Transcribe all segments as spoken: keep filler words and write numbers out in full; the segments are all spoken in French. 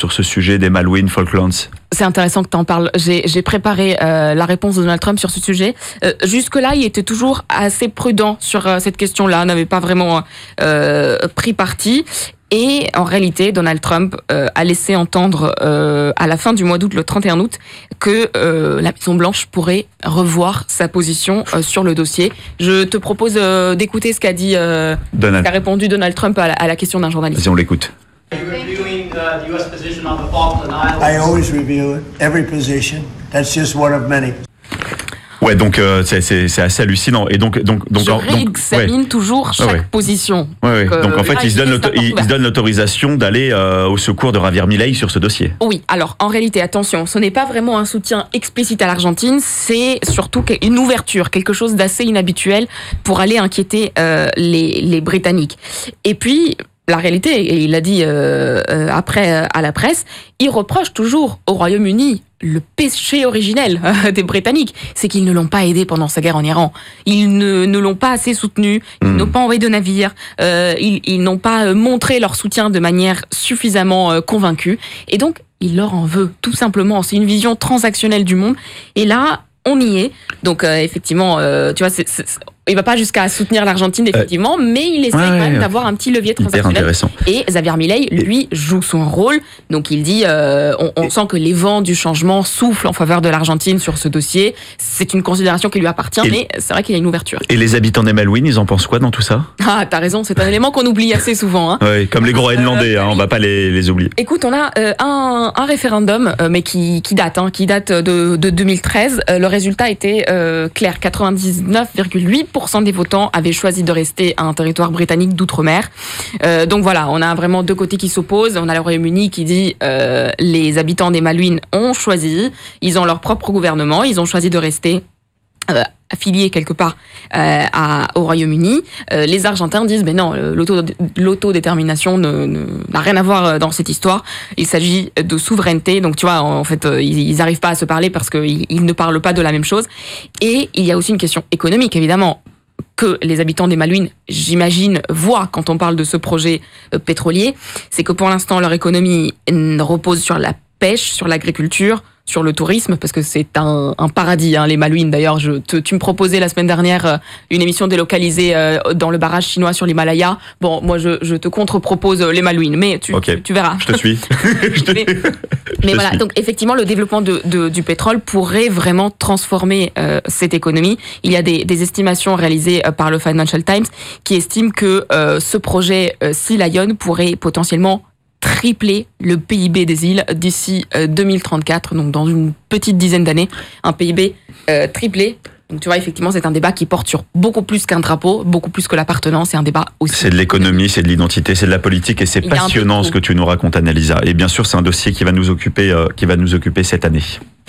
sur ce sujet des Malouines Falklands? C'est intéressant que tu en parles. J'ai, j'ai préparé euh, la réponse de Donald Trump sur ce sujet. Euh, jusque-là, il était toujours assez prudent sur euh, cette question-là, n'avait pas vraiment euh, pris parti. Et en réalité, Donald Trump euh, a laissé entendre euh, à la fin du mois d'août, le trente et un août, que euh, la Maison-Blanche pourrait revoir sa position euh, sur le dossier. Je te propose euh, d'écouter ce qu'a dit, euh, Donald. ce qu'a répondu Donald Trump à la, à la question d'un journaliste. Vas-y, on l'écoute. Are you reviewing uh, the U S position on the Falkland Islands? I always review every position. That's just one of many. Ouais, donc euh, c'est, c'est, c'est assez hallucinant. Et donc, donc, donc, Je donc réexamine ouais. toujours chaque ouais, ouais. position. Ouais, ouais. Donc, donc en fait, là, il se donne, l'auto- il, il se donne bah. l'autorisation d'aller euh, au secours de Javier Milei sur ce dossier. Oui, alors en réalité, attention, ce n'est pas vraiment un soutien explicite à l'Argentine, c'est surtout une ouverture, quelque chose d'assez inhabituel pour aller inquiéter euh, les, les Britanniques. Et puis, la réalité, et il l'a dit euh, euh, après euh, à la presse, il reproche toujours au Royaume-Uni le péché originel euh, des Britanniques, c'est qu'ils ne l'ont pas aidé pendant sa guerre en Iran. Ils ne, ne l'ont pas assez soutenu, ils mmh. n'ont pas envoyé de navires, euh, ils, ils n'ont pas montré leur soutien de manière suffisamment euh, convaincue. Et donc, il leur en veut, tout simplement. C'est une vision transactionnelle du monde. Et là, on y est. Donc, euh, effectivement, euh, tu vois, c'est, c'est, il va pas jusqu'à soutenir l'Argentine, effectivement, euh, mais il essaie ouais, quand même ouais, d'avoir un petit levier transactionnel. Et Javier Milei, lui, joue son rôle. Donc, il dit, euh, on, on sent que les vents du changement soufflent en faveur de l'Argentine sur ce dossier. C'est une considération qui lui appartient, et mais c'est vrai qu'il y a une ouverture. Et les habitants des Malouines, ils en pensent quoi dans tout ça? Ah, t'as raison, c'est un élément qu'on oublie assez souvent. Hein. Ouais, comme les Groenlandais, euh, hein, on va pas les, les oublier. Écoute, on a euh, un, un référendum, euh, mais qui, qui date, hein, qui date de, de deux mille treize. Euh, le résultat était euh, clair, quatre-vingt-dix-neuf virgule huit pour cent des votants avaient choisi de rester à un territoire britannique d'outre-mer. Euh, donc voilà, on a vraiment deux côtés qui s'opposent. On a le Royaume-Uni qui dit euh, les habitants des Malouines ont choisi, ils ont leur propre gouvernement, ils ont choisi de rester euh, affiliés quelque part euh, à, au Royaume-Uni. Euh, les Argentins disent mais non, l'auto, l'autodétermination ne, ne, n'a rien à voir dans cette histoire. Il s'agit de souveraineté. Donc tu vois, en fait, ils n'arrivent pas à se parler parce qu'ils ils ne parlent pas de la même chose. Et il y a aussi une question économique, évidemment, que les habitants des Malouines, j'imagine, voient quand on parle de ce projet euh, pétrolier, c'est que pour l'instant, leur économie repose sur la pêche, sur l'agriculture, sur le tourisme, parce que c'est un, un paradis, hein, les Malouines. D'ailleurs, je te, tu me proposais la semaine dernière euh, une émission délocalisée euh, dans le barrage chinois sur l'Himalaya. Bon, moi, je, je te contre-propose les Malouines, mais tu, okay. tu, tu verras. Je te suis. je te... mais je mais te voilà, suis. donc effectivement, le développement de, de, du pétrole pourrait vraiment transformer euh, cette économie. Il y a des, des estimations réalisées euh, par le Financial Times qui estiment que euh, ce projet euh, Sea Lion pourrait potentiellement tripler le P I B des îles d'ici euh, deux mille trente-quatre, donc dans une petite dizaine d'années, un P I B euh, triplé. Donc tu vois, effectivement, c'est un débat qui porte sur beaucoup plus qu'un drapeau, beaucoup plus que l'appartenance, c'est un débat aussi. C'est de l'économie, c'est de l'identité, c'est de la politique, et c'est passionnant ce que tu nous racontes, Annalisa. Et bien sûr, c'est un dossier qui va nous occuper, euh, qui va nous occuper cette année.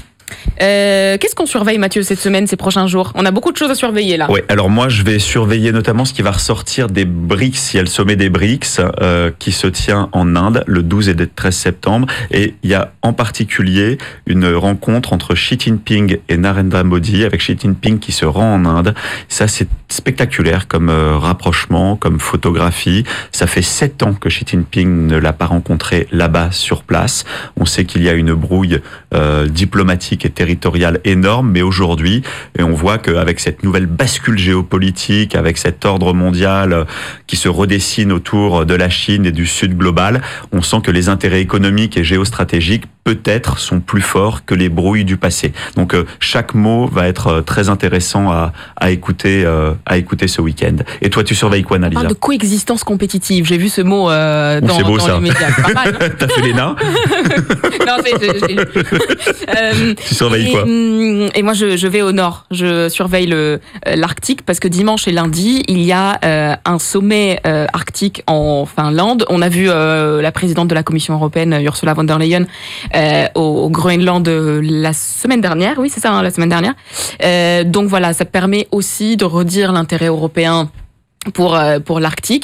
Euh, qu'est-ce qu'on surveille, Mathieu, cette semaine, ces prochains jours? On a beaucoup de choses à surveiller là. Oui, alors moi je vais surveiller notamment ce qui va ressortir des BRICS. Il y a le sommet des BRICS euh, qui se tient en Inde le douze et le treize septembre. Et il y a en particulier une rencontre entre Xi Jinping et Narendra Modi, avec Xi Jinping qui se rend en Inde. Ça, c'est spectaculaire comme euh, rapprochement, comme photographie. Ça fait sept ans que Xi Jinping ne l'a pas rencontré là-bas sur place. On sait qu'il y a une brouille euh, diplomatique et territoriale énorme, mais aujourd'hui, et on voit qu'avec cette nouvelle bascule géopolitique, avec cet ordre mondial qui se redessine autour de la Chine et du Sud global, on sent que les intérêts économiques et géostratégiques peut-être sont plus forts que les brouilles du passé. Donc euh, chaque mot va être euh, très intéressant à, à écouter euh, à écouter ce week-end. Et toi, tu surveilles quoi, Annalisa? On parle de coexistence compétitive. J'ai vu ce mot euh, dans, oh, c'est beau, dans ça. les médias. C'est pas mal. Hein. T'as fait les nains? Non, c'est, j'ai, j'ai... euh, tu surveilles et, quoi? Et moi, je, je vais au nord. Je surveille le l'Arctique parce que dimanche et lundi, il y a euh, un sommet euh, arctique en Finlande. On a vu euh, la présidente de la Commission européenne, Ursula von der Leyen, Euh, au, au Groenland la semaine dernière, oui c'est ça, hein, la semaine dernière. Euh, donc voilà, ça permet aussi de redire l'intérêt européen pour euh, pour l'Arctique.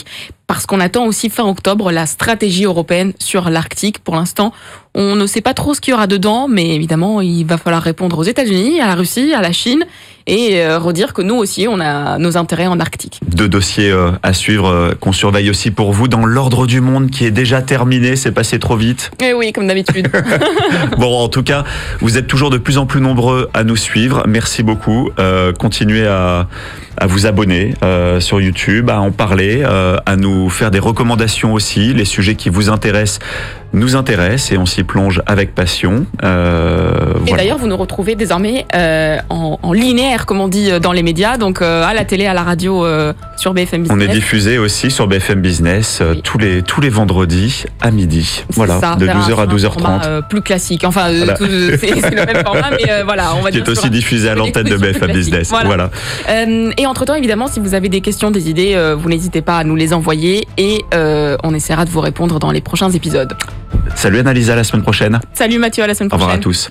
parce qu'on attend aussi fin octobre la stratégie européenne sur l'Arctique. Pour l'instant, on ne sait pas trop ce qu'il y aura dedans, mais évidemment, il va falloir répondre aux États-Unis, à la Russie, à la Chine, et euh, redire que nous aussi, on a nos intérêts en Arctique. Deux dossiers euh, à suivre, euh, qu'on surveille aussi pour vous dans l'ordre du monde qui est déjà terminé. C'est passé trop vite. Eh oui, comme d'habitude. Bon, en tout cas, vous êtes toujours de plus en plus nombreux à nous suivre. Merci beaucoup. Euh, continuez à, à vous abonner euh, sur YouTube, à en parler, euh, à nous faire des recommandations aussi. Les sujets qui vous intéressent nous intéressent et on s'y plonge avec passion. Euh, et voilà. d'ailleurs, vous nous retrouvez désormais euh, en, en linéaire, comme on dit dans les médias, donc euh, à la télé, à la radio, euh, sur B F M Business. On est diffusé aussi sur B F M Business euh, oui. tous les tous les vendredis à midi. C'est voilà, ça, de douze heures à douze heures trente. Euh, plus classique. Enfin, euh, voilà. tout, c'est, c'est le même format, mais euh, voilà, on va qui dire. Qui est aussi diffusé à l'antenne de B F M Business. Voilà. voilà. Euh, et entre temps, évidemment, si vous avez des questions, des idées, euh, vous n'hésitez pas à nous les envoyer et euh, on essaiera de vous répondre dans les prochains épisodes. Salut Annalisa, à la semaine prochaine. Salut Mathieu, à la semaine prochaine. Au revoir à tous.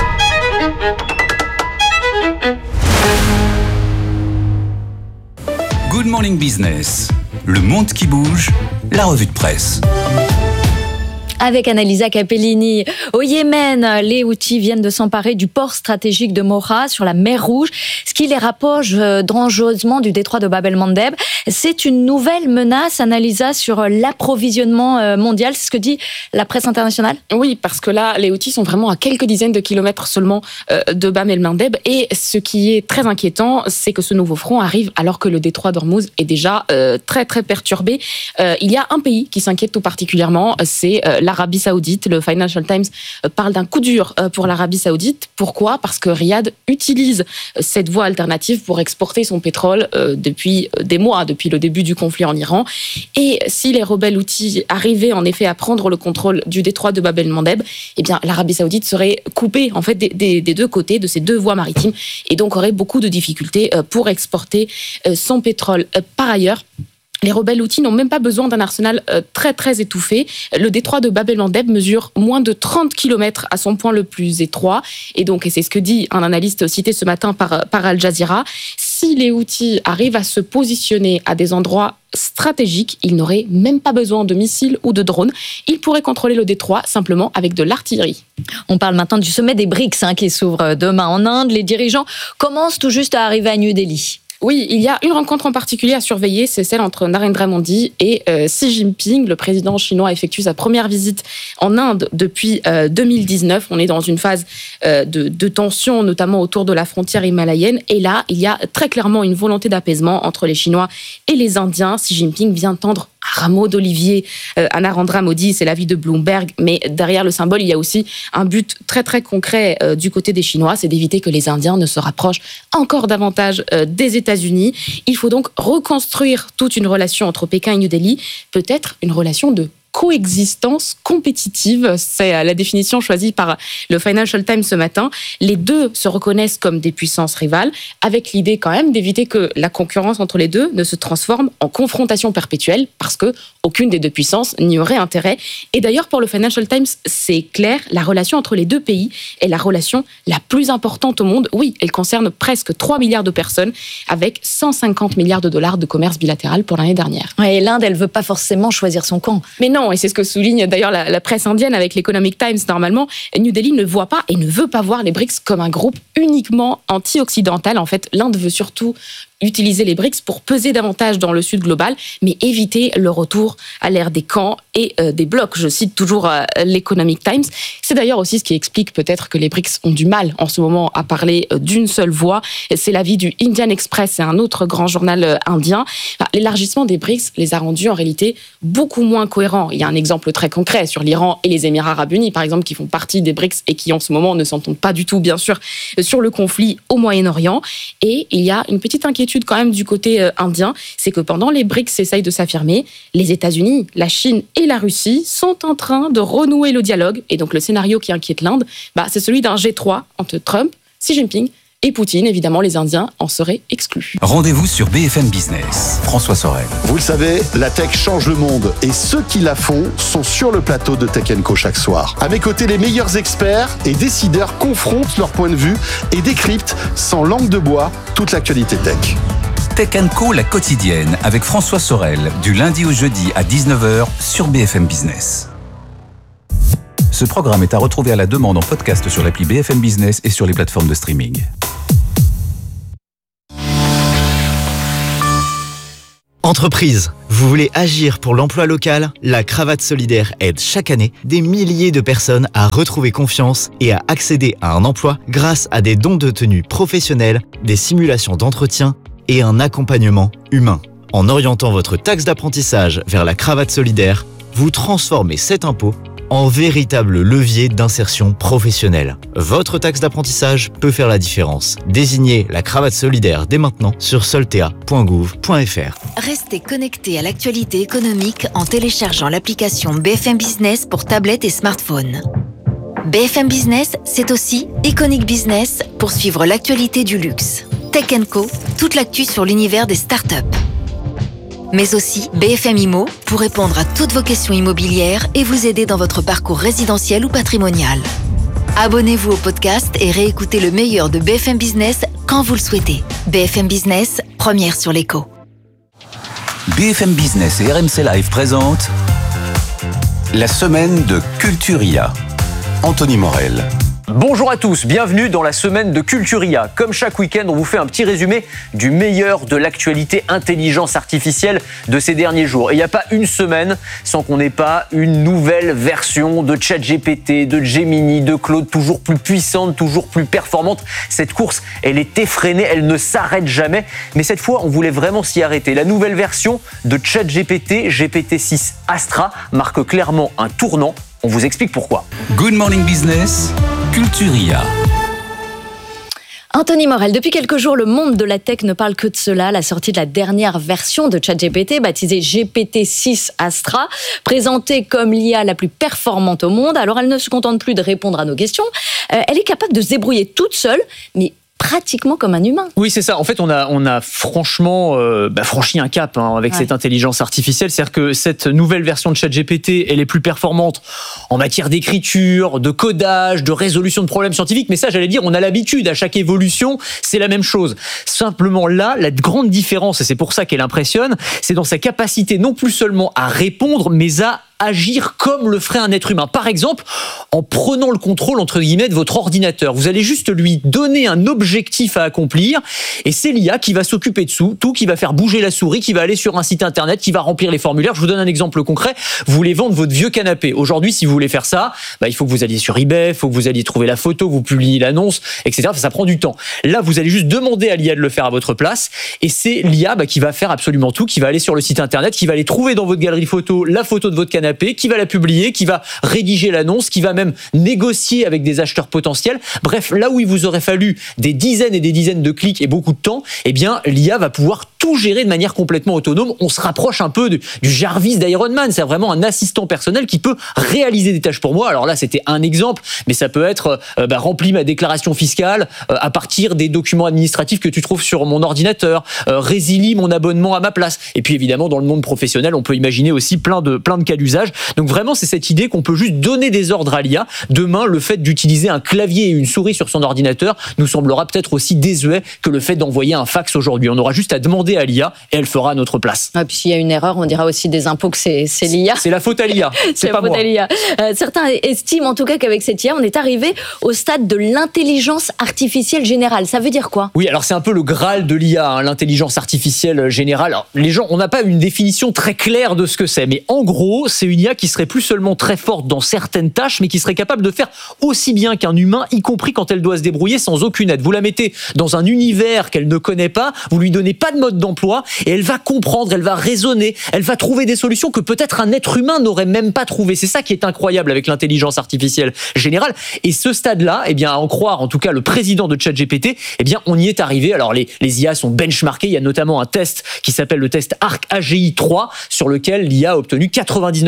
Good Morning Business, le monde qui bouge, la revue de presse. Avec Annalisa Capellini. Au Yémen, les Houthis viennent de s'emparer du port stratégique de Moha sur la mer Rouge, ce qui les rapproche dangereusement du détroit de Bab el-Mandeb. C'est une nouvelle menace, Annalisa, sur l'approvisionnement mondial. C'est ce que dit la presse internationale ? Oui, parce que là, les Houthis sont vraiment à quelques dizaines de kilomètres seulement de Bab el-Mandeb. Et ce qui est très inquiétant, c'est que ce nouveau front arrive alors que le détroit d'Ormuz est déjà très, très perturbé. Il y a un pays qui s'inquiète tout particulièrement, c'est la l'Arabie Saoudite. Le Financial Times parle d'un coup dur pour l'Arabie Saoudite. Pourquoi ? Parce que Riyad utilise cette voie alternative pour exporter son pétrole depuis des mois, depuis le début du conflit en Iran. Et si les rebelles houthis arrivaient en effet à prendre le contrôle du détroit de Bab el-Mandeb, eh bien l'Arabie Saoudite serait coupée en fait des, des, des deux côtés de ces deux voies maritimes et donc aurait beaucoup de difficultés pour exporter son pétrole. Par ailleurs, les rebelles houthis n'ont même pas besoin d'un arsenal euh, très très étouffé. Le détroit de Bab el-Mandeb mesure moins de trente kilomètres à son point le plus étroit. Et donc, et c'est ce que dit un analyste cité ce matin par, par Al Jazeera, si les Houthis arrivent à se positionner à des endroits stratégiques, ils n'auraient même pas besoin de missiles ou de drones. Ils pourraient contrôler le détroit simplement avec de l'artillerie. On parle maintenant du sommet des BRICS hein, qui s'ouvre demain en Inde. Les dirigeants commencent tout juste à arriver à New Delhi. Oui, il y a une rencontre en particulier à surveiller, c'est celle entre Narendra Modi et euh, Xi Jinping. Le président chinois effectue sa première visite en Inde depuis euh, deux mille dix-neuf. On est dans une phase euh, de, de tension, notamment autour de la frontière himalayenne. Et là, il y a très clairement une volonté d'apaisement entre les Chinois et les Indiens. Xi Jinping vient tendre un rameau d'olivier euh, à Narendra Modi, c'est l'avis de Bloomberg. Mais derrière le symbole, il y a aussi un but très très concret euh, du côté des Chinois, c'est d'éviter que les Indiens ne se rapprochent encore davantage euh, des États-Unis. Il faut donc reconstruire toute une relation entre Pékin et New Delhi, peut-être une relation de coexistence compétitive, c'est la définition choisie par le Financial Times ce matin. Les deux se reconnaissent comme des puissances rivales, avec l'idée quand même d'éviter que la concurrence entre les deux ne se transforme en confrontation perpétuelle, parce que aucune des deux puissances n'y aurait intérêt. Et d'ailleurs, pour le Financial Times, c'est clair, la relation entre les deux pays est la relation la plus importante au monde. Oui, elle concerne presque trois milliards de personnes, avec cent cinquante milliards de dollars de commerce bilatéral pour l'année dernière. Et l'Inde, elle veut pas forcément choisir son camp. Mais non, et c'est ce que souligne d'ailleurs la, la presse indienne avec l'Economic Times. Normalement, New Delhi ne voit pas et ne veut pas voir les BRICS comme un groupe uniquement anti-occidental. En fait, l'Inde veut surtout utiliser les BRICS pour peser davantage dans le sud global, mais éviter le retour à l'ère des camps et euh, des blocs. Je cite toujours euh, l'Economic Times. C'est d'ailleurs aussi ce qui explique peut-être que les BRICS ont du mal en ce moment à parler euh, d'une seule voix. C'est l'avis du Indian Express, c'est un autre grand journal euh, indien. Enfin, l'élargissement des BRICS les a rendus en réalité beaucoup moins cohérents. Il y a un exemple très concret sur l'Iran et les Émirats arabes unis, par exemple, qui font partie des BRICS et qui en ce moment ne s'entendent pas du tout, bien sûr, sur le conflit au Moyen-Orient. Et il y a une petite inquiétude quand même du côté euh, indien, c'est que pendant les BRICS essayent de s'affirmer, les États-Unis, la Chine et la Russie sont en train de renouer le dialogue. Et donc le scénario qui inquiète l'Inde, bah, c'est celui d'un G trois entre Trump, Xi Jinping et Poutine. Évidemment, les Indiens en seraient exclus. Rendez-vous sur B F M Business. François Sorel. Vous le savez, la tech change le monde et ceux qui la font sont sur le plateau de Tech and Co chaque soir. À mes côtés, les meilleurs experts et décideurs confrontent leur point de vue et décryptent sans langue de bois toute l'actualité tech. Tech and Co, la quotidienne, avec François Sorel, du lundi au jeudi à dix-neuf heures sur B F M Business. Ce programme est à retrouver à la demande en podcast sur l'appli B F M Business et sur les plateformes de streaming. Entreprise, vous voulez agir pour l'emploi local ? La Cravate Solidaire aide chaque année des milliers de personnes à retrouver confiance et à accéder à un emploi grâce à des dons de tenue professionnels, des simulations d'entretien et un accompagnement humain. En orientant votre taxe d'apprentissage vers la Cravate Solidaire, vous transformez cet impôt en véritable levier d'insertion professionnelle. Votre taxe d'apprentissage peut faire la différence. Désignez la Cravate Solidaire dès maintenant sur soltea point gouv point f r. Restez connectés à l'actualité économique en téléchargeant l'application B F M Business pour tablette et smartphone. B F M Business, c'est aussi Iconic Business pour suivre l'actualité du luxe. Tech and Co, toute l'actu sur l'univers des startups. Mais aussi B F M Immo pour répondre à toutes vos questions immobilières et vous aider dans votre parcours résidentiel ou patrimonial. Abonnez-vous au podcast et réécoutez le meilleur de B F M Business quand vous le souhaitez. B F M Business, première sur l'écho. B F M Business et R M C Live présentent la semaine de Culturia. Anthony Morel. Bonjour à tous, bienvenue dans la semaine de Culturia. Comme chaque week-end, on vous fait un petit résumé du meilleur de l'actualité intelligence artificielle de ces derniers jours. Et il n'y a pas une semaine sans qu'on n'ait pas une nouvelle version de ChatGPT, de Gemini, de Claude, toujours plus puissante, toujours plus performante. Cette course, elle est effrénée, elle ne s'arrête jamais. Mais cette fois, on voulait vraiment s'y arrêter. La nouvelle version de ChatGPT, G P T six Astra, marque clairement un tournant. On vous explique pourquoi. Good Morning Business, Culturia. Anthony Morel, depuis quelques jours, le monde de la tech ne parle que de cela. La sortie de la dernière version de ChatGPT, baptisée G P T six Astra, présentée comme l'I A la plus performante au monde. Alors, elle ne se contente plus de répondre à nos questions. Euh, elle est capable de se débrouiller toute seule, mais pratiquement comme un humain. Oui, c'est ça. En fait, on a, on a franchement euh, bah, franchi un cap hein, avec ouais. cette intelligence artificielle. C'est-à-dire que cette nouvelle version de ChatGPT, elle est plus performante en matière d'écriture, de codage, de résolution de problèmes scientifiques. Mais ça, j'allais dire, on a l'habitude. À chaque évolution, c'est la même chose. Simplement là, la grande différence, et c'est pour ça qu'elle impressionne, c'est dans sa capacité non plus seulement à répondre, mais à agir comme le ferait un être humain. Par exemple, en prenant le contrôle, entre guillemets, de votre ordinateur. Vous allez juste lui donner un objectif à accomplir et c'est l'I A qui va s'occuper de tout, qui va faire bouger la souris, qui va aller sur un site internet, qui va remplir les formulaires. Je vous donne un exemple concret. Vous voulez vendre votre vieux canapé. Aujourd'hui, si vous voulez faire ça, bah, il faut que vous alliez sur eBay, il faut que vous alliez trouver la photo, vous publiez l'annonce, et cetera. Ça prend du temps. Là, vous allez juste demander à l'I A de le faire à votre place et c'est l'I A bah, qui va faire absolument tout, qui va aller sur le site internet, qui va aller trouver dans votre galerie photo la photo de votre canapé, qui va la publier, qui va rédiger l'annonce, qui va même négocier avec des acheteurs potentiels. Bref, là où il vous aurait fallu des dizaines et des dizaines de clics et beaucoup de temps, eh bien, l'I A va pouvoir tout gérer de manière complètement autonome. On se rapproche un peu du, du Jarvis d'Iron Man. C'est vraiment un assistant personnel qui peut réaliser des tâches pour moi. Alors là, c'était un exemple, mais ça peut être euh, bah, remplir ma déclaration fiscale euh, à partir des documents administratifs que tu trouves sur mon ordinateur, euh, résilie mon abonnement à ma place. Et puis évidemment, dans le monde professionnel, on peut imaginer aussi plein de, plein de cas d'usage. Donc vraiment, c'est cette idée qu'on peut juste donner des ordres à l'I A. Demain, le fait d'utiliser un clavier et une souris sur son ordinateur nous semblera peut-être aussi désuet que le fait d'envoyer un fax aujourd'hui. On aura juste à demander à l'I A et elle fera à notre place. Et puis s'il y a une erreur, on dira aussi des impôts que c'est, c'est l'I A. C'est la faute à l'I A, c'est, c'est pas moi. À l'I A. Euh, certains estiment en tout cas qu'avec cette I A, on est arrivé au stade de l'intelligence artificielle générale. Ça veut dire quoi ? Oui, alors c'est un peu le Graal de l'I A, hein, l'intelligence artificielle générale. Alors, les gens, on n'a pas une définition très claire de ce que c'est, mais en gros, c'est une I A qui serait plus seulement très forte dans certaines tâches, mais qui serait capable de faire aussi bien qu'un humain, y compris quand elle doit se débrouiller sans aucune aide. Vous la mettez dans un univers qu'elle ne connaît pas, vous lui donnez pas de mode d'emploi, et elle va comprendre, elle va raisonner, elle va trouver des solutions que peut-être un être humain n'aurait même pas trouvées. C'est ça qui est incroyable avec l'intelligence artificielle générale. Et ce stade-là, eh bien, à en croire, en tout cas, le président de ChatGPT, eh bien, on y est arrivé. Alors, les, les I A sont benchmarkés. Il y a notamment un test qui s'appelle le test A R C A G I trois, sur lequel l'I A a obtenu quatre-vingt-dix-neuf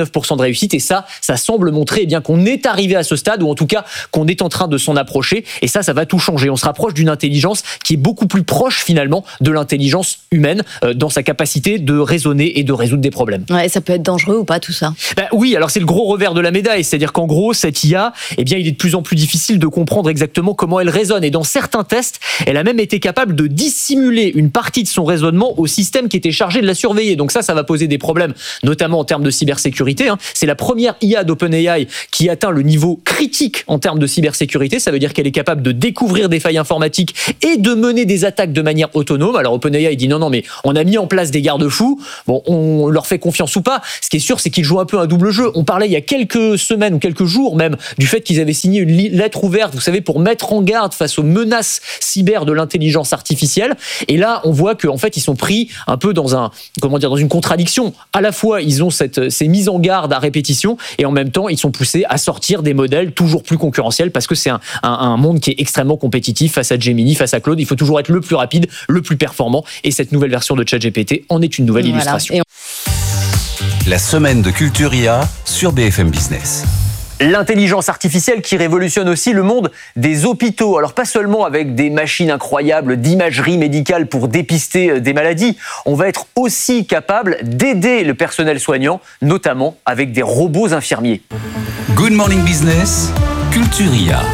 quatre-vingt-dix-neuf pour cent de réussite. Et ça, ça semble montrer eh bien qu'on est arrivé à ce stade, ou en tout cas qu'on est en train de s'en approcher. Et ça, ça va tout changer. On se rapproche d'une intelligence qui est beaucoup plus proche finalement de l'intelligence humaine euh, dans sa capacité de raisonner et de résoudre des problèmes. Ouais, ça peut être dangereux ou pas tout ça? Ben oui, alors c'est le gros revers de la médaille, c'est-à-dire qu'en gros, cette I A, eh bien, il est de plus en plus difficile de comprendre exactement comment elle raisonne. Et dans certains tests, elle a même été capable de dissimuler une partie de son raisonnement au système qui était chargé de la surveiller. Donc ça, ça va poser des problèmes, notamment en termes de cybersécurité. Hein. C'est la première I A d'OpenAI qui atteint le niveau critique en termes de cybersécurité. Ça veut dire qu'elle est capable de découvrir des failles informatiques et de mener des attaques de manière autonome. Alors OpenAI dit non, non, mais on a mis en place des garde-fous. Bon, on leur fait confiance ou pas. Ce qui est sûr, c'est qu'ils jouent un peu un double jeu. On parlait il y a quelques semaines ou quelques jours même du fait qu'ils avaient signé une lettre ouverte, vous savez, pour mettre en garde face aux menaces cyber de l'intelligence artificielle. Et là, on voit qu'en fait, ils sont pris un peu dans un, comment dire, dans une contradiction. À la fois, ils ont cette, ces mises en garde à répétition, et en même temps, ils sont poussés à sortir des modèles toujours plus concurrentiels, parce que c'est un, un, un monde qui est extrêmement compétitif face à Gemini, face à Claude. Il faut toujours être le plus rapide, le plus performant. Et cette nouvelle version de ChatGPT en est une nouvelle voilà. illustration. On... La semaine de Culture I A sur B F M Business. L'intelligence artificielle qui révolutionne aussi le monde des hôpitaux. Alors pas seulement avec des machines incroyables d'imagerie médicale pour dépister des maladies, on va être aussi capable d'aider le personnel soignant, notamment avec des robots infirmiers. Good Morning Business, Culture I A.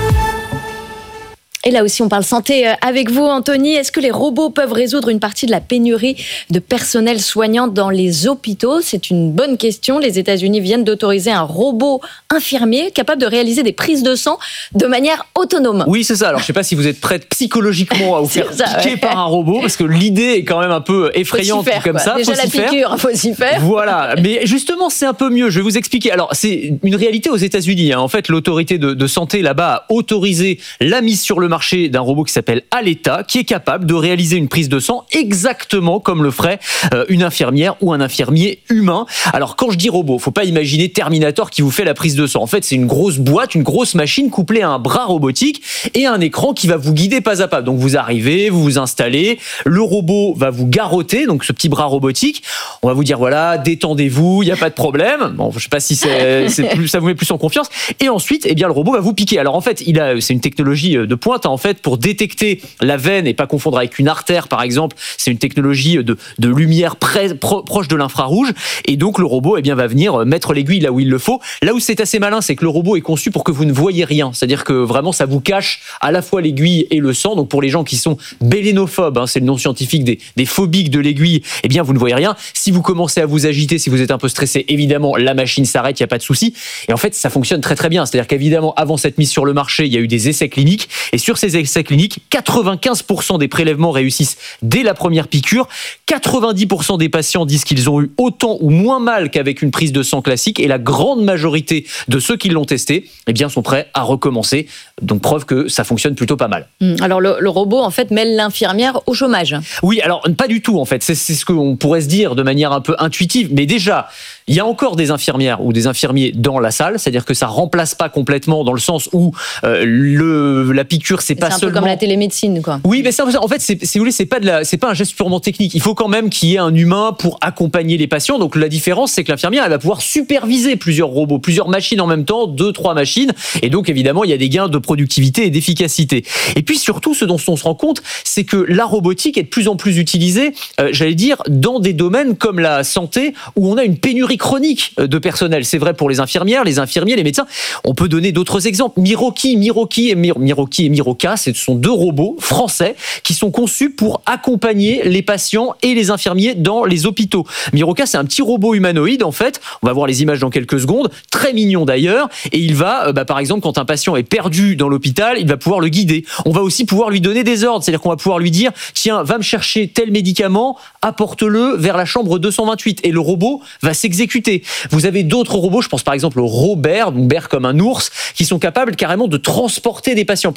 Et là aussi, on parle santé avec vous, Anthony. Est-ce que les robots peuvent résoudre une partie de la pénurie de personnel soignant dans les hôpitaux? C'est une bonne question. Les États-Unis viennent d'autoriser un robot infirmier capable de réaliser des prises de sang de manière autonome. Oui, c'est ça. Alors, je ne sais pas si vous êtes prête psychologiquement à vous faire ça, piquer ouais. par un robot, parce que l'idée est quand même un peu effrayante faire, comme quoi. ça. Déjà faut la piqûre, il faut s'y faire. Voilà. Mais justement, c'est un peu mieux. Je vais vous expliquer. Alors, c'est une réalité aux États-Unis. Hein. En fait, l'autorité de, de santé là-bas a autorisé la mise sur le marché d'un robot qui s'appelle Aleta, qui est capable de réaliser une prise de sang exactement comme le ferait euh, une infirmière ou un infirmier humain. Alors quand je dis robot, faut pas imaginer Terminator qui vous fait la prise de sang. En fait, c'est une grosse boîte, une grosse machine couplée à un bras robotique et un écran qui va vous guider pas à pas. Donc vous arrivez, vous vous installez, le robot va vous garrotter, donc ce petit bras robotique. On va vous dire voilà, détendez-vous, il y a pas de problème. Bon, je sais pas si c'est, c'est plus, ça vous met plus en confiance. Et ensuite, eh bien le robot va vous piquer. Alors en fait, il a, c'est une technologie de pointe. En fait, pour détecter la veine et pas confondre avec une artère, par exemple, c'est une technologie de, de lumière près, pro, proche de l'infrarouge. Et donc, le robot eh bien, va venir mettre l'aiguille là où il le faut. Là où c'est assez malin, c'est que le robot est conçu pour que vous ne voyez rien. C'est-à-dire que vraiment, ça vous cache à la fois l'aiguille et le sang. Donc, pour les gens qui sont bélénophobes, hein, c'est le nom scientifique des, des phobiques de l'aiguille, eh bien, vous ne voyez rien. Si vous commencez à vous agiter, si vous êtes un peu stressé, évidemment, la machine s'arrête, il n'y a pas de souci. Et en fait, ça fonctionne très, très bien. C'est-à-dire qu'évidemment, avant cette mise sur le marché, il y a eu des essais cliniques. Et sur ces essais cliniques, quatre-vingt-quinze pour cent des prélèvements réussissent dès la première piqûre. quatre-vingt-dix pour cent des patients disent qu'ils ont eu autant ou moins mal qu'avec une prise de sang classique. Et la grande majorité de ceux qui l'ont testé, eh bien, sont prêts à recommencer. Donc, preuve que ça fonctionne plutôt pas mal. Alors, le, le robot, en fait, met l'infirmière au chômage. Oui, alors, pas du tout, en fait. C'est, c'est ce qu'on pourrait se dire de manière un peu intuitive. Mais déjà, il y a encore des infirmières ou des infirmiers dans la salle. C'est-à-dire que ça remplace pas complètement dans le sens où euh, le, la piqûre, c'est, c'est pas seulement... C'est un peu comme la télémédecine, quoi. Oui, mais ça, en fait, c'est, si vous voulez, c'est pas de la, c'est pas un geste purement technique. Il faut quand même qu'il y ait un humain pour accompagner les patients. Donc, la différence, c'est que l'infirmière, elle va pouvoir superviser plusieurs robots, plusieurs machines en même temps, deux, trois machines. Et donc, évidemment, il y a des gains de productivité et d'efficacité. Et puis, surtout, ce dont on se rend compte, c'est que la robotique est de plus en plus utilisée, euh, j'allais dire, dans des domaines comme la santé, où on a une pénurie chronique de personnel. C'est vrai pour les infirmières, les infirmiers, les médecins. On peut donner d'autres exemples. Miroki, Miroki et Mir- Miroki et Miroka, ce sont deux robots français qui sont conçus pour accompagner les patients et les infirmiers dans les hôpitaux. Miroka, c'est un petit robot humanoïde, en fait. On va voir les images dans quelques secondes. Très mignon d'ailleurs. Et il va, bah, par exemple, quand un patient est perdu dans l'hôpital, il va pouvoir le guider. On va aussi pouvoir lui donner des ordres. C'est-à-dire qu'on va pouvoir lui dire, tiens, va me chercher tel médicament, apporte-le vers la chambre deux cent vingt-huit. Et le robot va s'exécuter. Vous avez d'autres robots, je pense par exemple au Robert, donc Bear comme un ours, qui sont capables carrément de transporter des patients. Par exemple,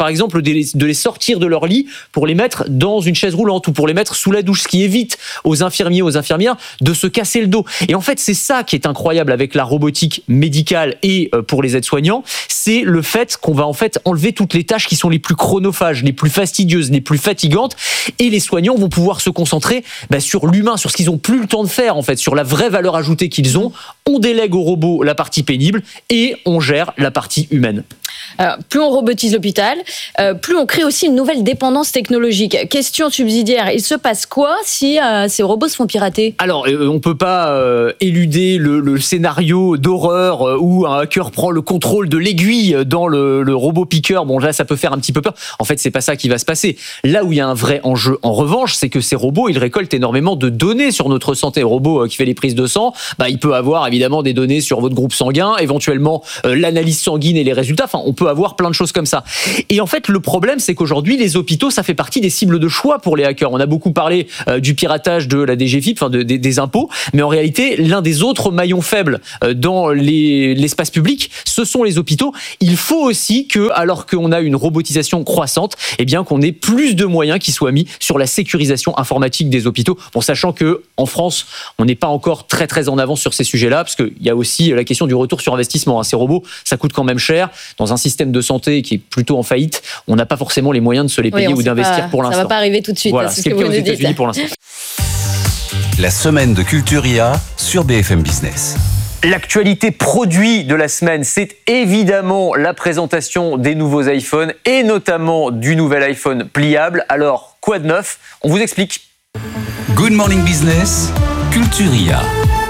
les, de les sortir de leur lit pour les mettre dans une chaise roulante ou pour les mettre sous la douche, ce qui évite aux infirmiers, aux infirmières de se casser le dos. Et en fait, c'est ça qui est incroyable avec la robotique médicale et pour les aides-soignants, c'est le fait qu'on va en fait enlever toutes les tâches qui sont les plus chronophages, les plus fastidieuses, les plus fatigantes, et les soignants vont pouvoir se concentrer bah, sur l'humain, sur ce qu'ils ont plus le temps de faire en fait, sur la vraie valeur ajoutée qu'ils ont. On délègue au robot la partie pénible et on gère la partie humaine. Alors, plus on robotise l'hôpital, euh, plus on crée aussi une nouvelle dépendance technologique. Question subsidiaire, il se passe quoi si euh, ces robots se font pirater ? Alors, euh, on peut pas euh, éluder le, le scénario d'horreur euh, où un hacker prend le contrôle de l'aiguille dans le, le robot piqueur. Bon, là, ça peut faire un petit peu peur. En fait, c'est pas ça qui va se passer. Là où il y a un vrai enjeu, en revanche, c'est que ces robots, ils récoltent énormément de données sur notre santé. Le robot euh, qui fait les prises de sang, bah, il peut avoir évidemment des données sur votre groupe sanguin, éventuellement euh, l'analyse sanguine et les résultats. Enfin, on peut avoir plein de choses comme ça. Et en fait, le problème, c'est qu'aujourd'hui, les hôpitaux, ça fait partie des cibles de choix pour les hackers. On a beaucoup parlé euh, du piratage de la D G F I P, enfin de, de, des impôts, mais en réalité, l'un des autres maillons faibles euh, dans les, l'espace public, ce sont les hôpitaux. Il faut aussi que, alors qu'on a une robotisation croissante, eh bien, qu'on ait plus de moyens qui soient mis sur la sécurisation informatique des hôpitaux. Bon, sachant que en France, on n'est pas encore très très en avance sur ces sujets-là, parce qu'il y a aussi la question du retour sur investissement. Ces robots, ça coûte quand même cher. Dans un système de santé qui est plutôt en faillite, on n'a pas forcément les moyens de se les payer oui, ou d'investir pas, pour l'instant. Ça va pas arriver tout de suite. Voilà, c'est ce ce que le cas vous aux nous États-Unis dites. pour l'instant. La semaine de Culture I A sur B F M Business. L'actualité produit de la semaine, c'est évidemment la présentation des nouveaux iPhones et notamment du nouvel iPhone pliable. Alors, quoi de neuf ? On vous explique. Good Morning Business, Culture I A.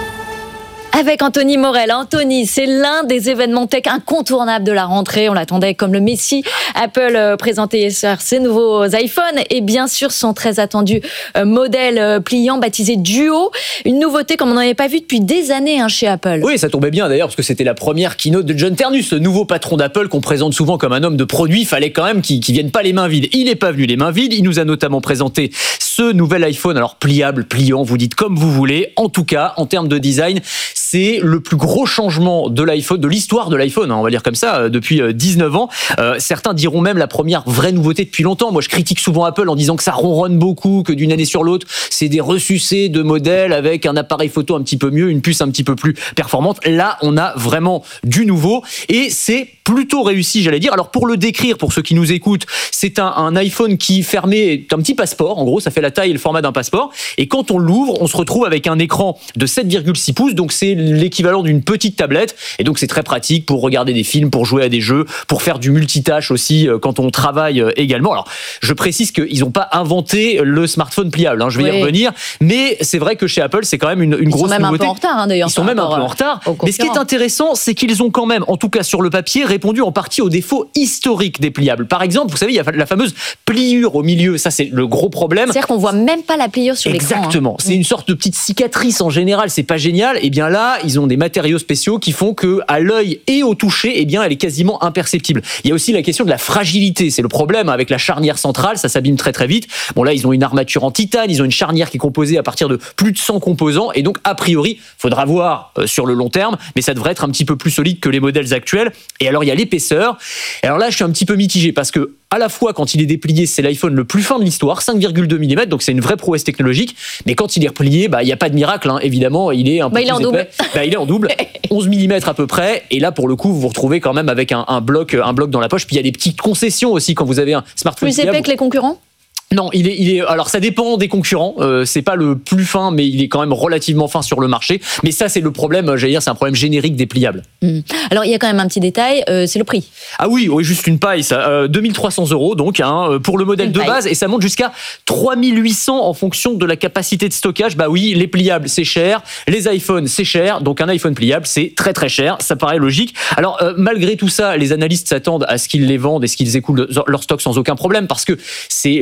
Avec Anthony Morel. Anthony, c'est l'un des événements tech incontournables de la rentrée. On l'attendait comme le Messi. Apple présentait hier ses nouveaux iPhones et bien sûr son très attendu modèle pliant baptisé Duo. Une nouveauté comme on n'en avait pas vu depuis des années hein, chez Apple. Oui, ça tombait bien d'ailleurs parce que c'était la première keynote de John Ternus, le nouveau patron d'Apple qu'on présente souvent comme un homme de produit. Il fallait quand même qu'il ne vienne pas les mains vides. Il n'est pas venu les mains vides. Il nous a notamment présenté ce nouvel iPhone. Alors pliable, pliant, vous dites comme vous voulez. En tout cas, en termes de design, c'est le plus gros changement de l'iPhone, de l'histoire de l'iPhone, hein, on va dire comme ça, depuis dix-neuf ans. Euh, certains diront même la première vraie nouveauté depuis longtemps. Moi, je critique souvent Apple en disant que ça ronronne beaucoup, que d'une année sur l'autre, c'est des ressucés de modèles avec un appareil photo un petit peu mieux, une puce un petit peu plus performante. Là, on a vraiment du nouveau et c'est plutôt réussi, j'allais dire. Alors, pour le décrire, pour ceux qui nous écoutent, c'est un, un iPhone qui fermé, un petit passeport. En gros, ça fait la taille et le format d'un passeport. Et quand on l'ouvre, on se retrouve avec un écran de sept virgule six pouces. Donc, c'est l'équivalent d'une petite tablette. Et donc, c'est très pratique pour regarder des films, pour jouer à des jeux, pour faire du multitâche aussi quand on travaille également. Alors, je précise qu'ils n'ont pas inventé le smartphone pliable. Hein, je vais oui. y revenir. Mais c'est vrai que chez Apple, c'est quand même une, une grosse nouveauté. Ils sont même nouveauté. un peu en retard, hein, d'ailleurs. Ils sont même un peu en retard. Mais ce qui est intéressant, c'est qu'ils ont quand même, en tout cas sur le papier, répondu en partie aux défauts historiques des pliables. Par exemple, vous savez, il y a la fameuse pliure au milieu. Ça, c'est le gros problème. C'est-à-dire qu'on voit même pas la pliure sur l'écran. Exactement. Hein. C'est une sorte de petite cicatrice en général. C'est pas génial. Et bien là, ils ont des matériaux spéciaux qui font que à l'œil et au toucher, eh bien, elle est quasiment imperceptible. Il y a aussi la question de la fragilité. C'est le problème avec la charnière centrale. Ça s'abîme très très vite. Bon, là, ils ont une armature en titane. Ils ont une charnière qui est composée à partir de plus de cent composants. Et donc, a priori, faudra voir euh, sur le long terme, mais ça devrait être un petit peu plus solide que les modèles actuels. Et alors, il y a l'épaisseur. Et alors là, je suis un petit peu mitigé parce que à la fois, quand il est déplié, c'est l'iPhone le plus fin de l'histoire, cinq virgule deux millimètres, donc c'est une vraie prouesse technologique. Mais quand il est replié, bah, il n'y a pas de miracle, hein. Évidemment, il est un peu bah, plus il est en épais. double. Bah, il est en double, onze millimètres à peu près. Et là, pour le coup, vous vous retrouvez quand même avec un, un bloc, un bloc dans la poche. Puis il y a des petites concessions aussi quand vous avez un smartphone. Plus épais que les concurrents ? Non, il est, il est. Alors, ça dépend des concurrents. Euh, c'est pas le plus fin, mais il est quand même relativement fin sur le marché. Mais ça, c'est le problème. J'allais dire, c'est un problème générique des pliables. Mmh. Alors, il y a quand même un petit détail. Euh, c'est le prix. Ah oui, oui, juste une paille, ça. Euh, deux mille trois cents euros, donc, hein, pour le modèle une de paille. Base, et ça monte jusqu'à trois mille huit cents en fonction de la capacité de stockage. Bah oui, les pliables, c'est cher. Les iPhones, c'est cher. Donc, un iPhone pliable, c'est très très cher. Ça paraît logique. Alors, euh, malgré tout ça, les analystes s'attendent à ce qu'ils les vendent et ce qu'ils écoulent leur stock sans aucun problème, parce que c'est la force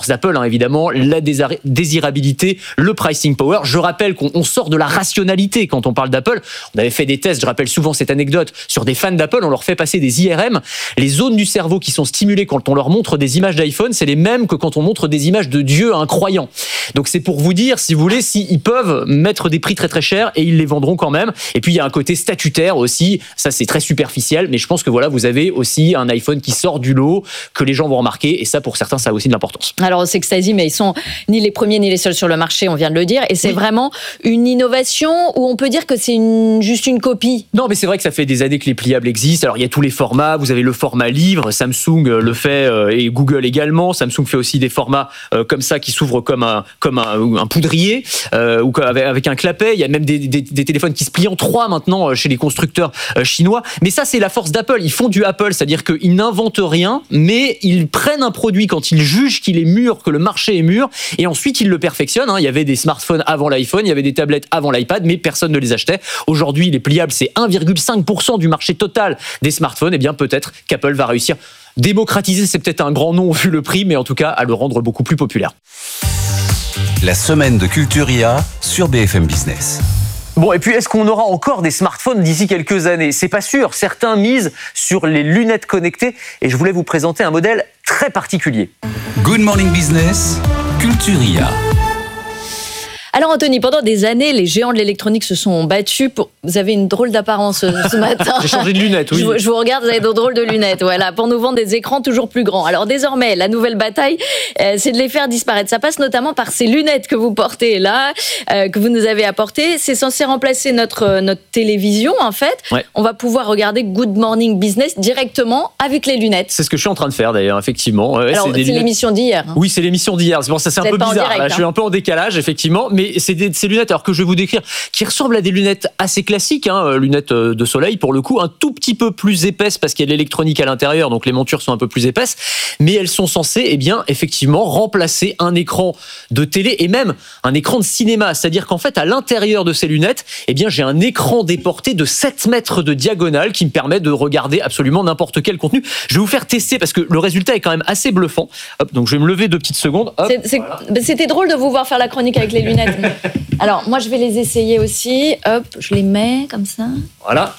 force d'Apple, hein, évidemment, la désir- désirabilité, le pricing power. Je rappelle qu'on on sort de la rationalité quand on parle d'Apple. On avait fait des tests, je rappelle souvent cette anecdote, sur des fans d'Apple, on leur fait passer des I R M. Les zones du cerveau qui sont stimulées quand on leur montre des images d'iPhone, c'est les mêmes que quand on montre des images de Dieu à un croyant. Donc c'est pour vous dire, si vous voulez, s'ils peuvent mettre des prix très très chers et ils les vendront quand même. Et puis il y a un côté statutaire aussi, ça c'est très superficiel, mais je pense que voilà, vous avez aussi un iPhone qui sort du lot, que les gens vont remarquer, et ça pour certains ça a aussi de l'importance. Alors c'est que ça dit, mais ils sont ni les premiers ni les seuls sur le marché, on vient de le dire, et c'est oui. vraiment une innovation où on peut dire que c'est une, juste une copie. Non, mais c'est vrai que ça fait des années que les pliables existent. Alors il y a tous les formats, vous avez le format livre, Samsung le fait et Google également. Samsung fait aussi des formats comme ça qui s'ouvrent comme un comme un, un poudrier euh, ou avec, avec un clapet. Il y a même des, des, des téléphones qui se plient en trois maintenant chez les constructeurs chinois. Mais ça c'est la force d'Apple. Ils font du Apple, c'est-à-dire qu'ils n'inventent rien, mais ils prennent un produit quand ils jugent qu'il est mûr, que le marché est mûr, et ensuite ils le perfectionnent. Il y avait des smartphones avant l'iPhone, il y avait des tablettes avant l'iPad, mais personne ne les achetait. Aujourd'hui, les pliables, c'est un virgule cinq pour cent du marché total des smartphones. Et bien peut-être qu'Apple va réussir. Démocratiser, c'est peut-être un grand nom vu le prix, mais en tout cas à le rendre beaucoup plus populaire. La semaine de Culturia sur B F M Business. Bon, et puis est-ce qu'on aura encore des smartphones d'ici quelques années ? C'est pas sûr. Certains misent sur les lunettes connectées et je voulais vous présenter un modèle très particulier. Good Morning Business, Culturia. Alors Anthony, pendant des années, les géants de l'électronique se sont battus pour... Vous avez une drôle d'apparence ce matin. J'ai changé de lunettes, oui. Je, je vous regarde, vous avez de drôles de lunettes, voilà, pour nous vendre des écrans toujours plus grands. Alors désormais, la nouvelle bataille, euh, c'est de les faire disparaître. Ça passe notamment par ces lunettes que vous portez là, euh, que vous nous avez apportées. C'est censé remplacer notre, notre télévision, en fait. Ouais. On va pouvoir regarder Good Morning Business directement avec les lunettes. C'est ce que je suis en train de faire d'ailleurs, effectivement. Ouais, Alors, c'est, c'est lunettes... l'émission d'hier. Hein. Oui, c'est l'émission d'hier. C'est pour ça, c'est un peu bizarre. Direct, là. Hein. Je suis un peu en décalage, effectivement. Mais Mais c'est des, ces lunettes, alors que je vais vous décrire, qui ressemblent à des lunettes assez classiques, hein, lunettes de soleil pour le coup, un tout petit peu plus épaisses parce qu'il y a de l'électronique à l'intérieur, donc les montures sont un peu plus épaisses, mais elles sont censées, eh bien, effectivement, remplacer un écran de télé et même un écran de cinéma. C'est-à-dire qu'en fait, à l'intérieur de ces lunettes, eh bien, j'ai un écran déporté de sept mètres de diagonale qui me permet de regarder absolument n'importe quel contenu. Je vais vous faire tester parce que le résultat est quand même assez bluffant. Hop, donc je vais me lever deux petites secondes. Hop, c'est, c'est, voilà. C'était drôle de vous voir faire la chronique avec les lunettes. Alors, moi, je vais les essayer aussi. Hop, je les mets comme ça. Voilà.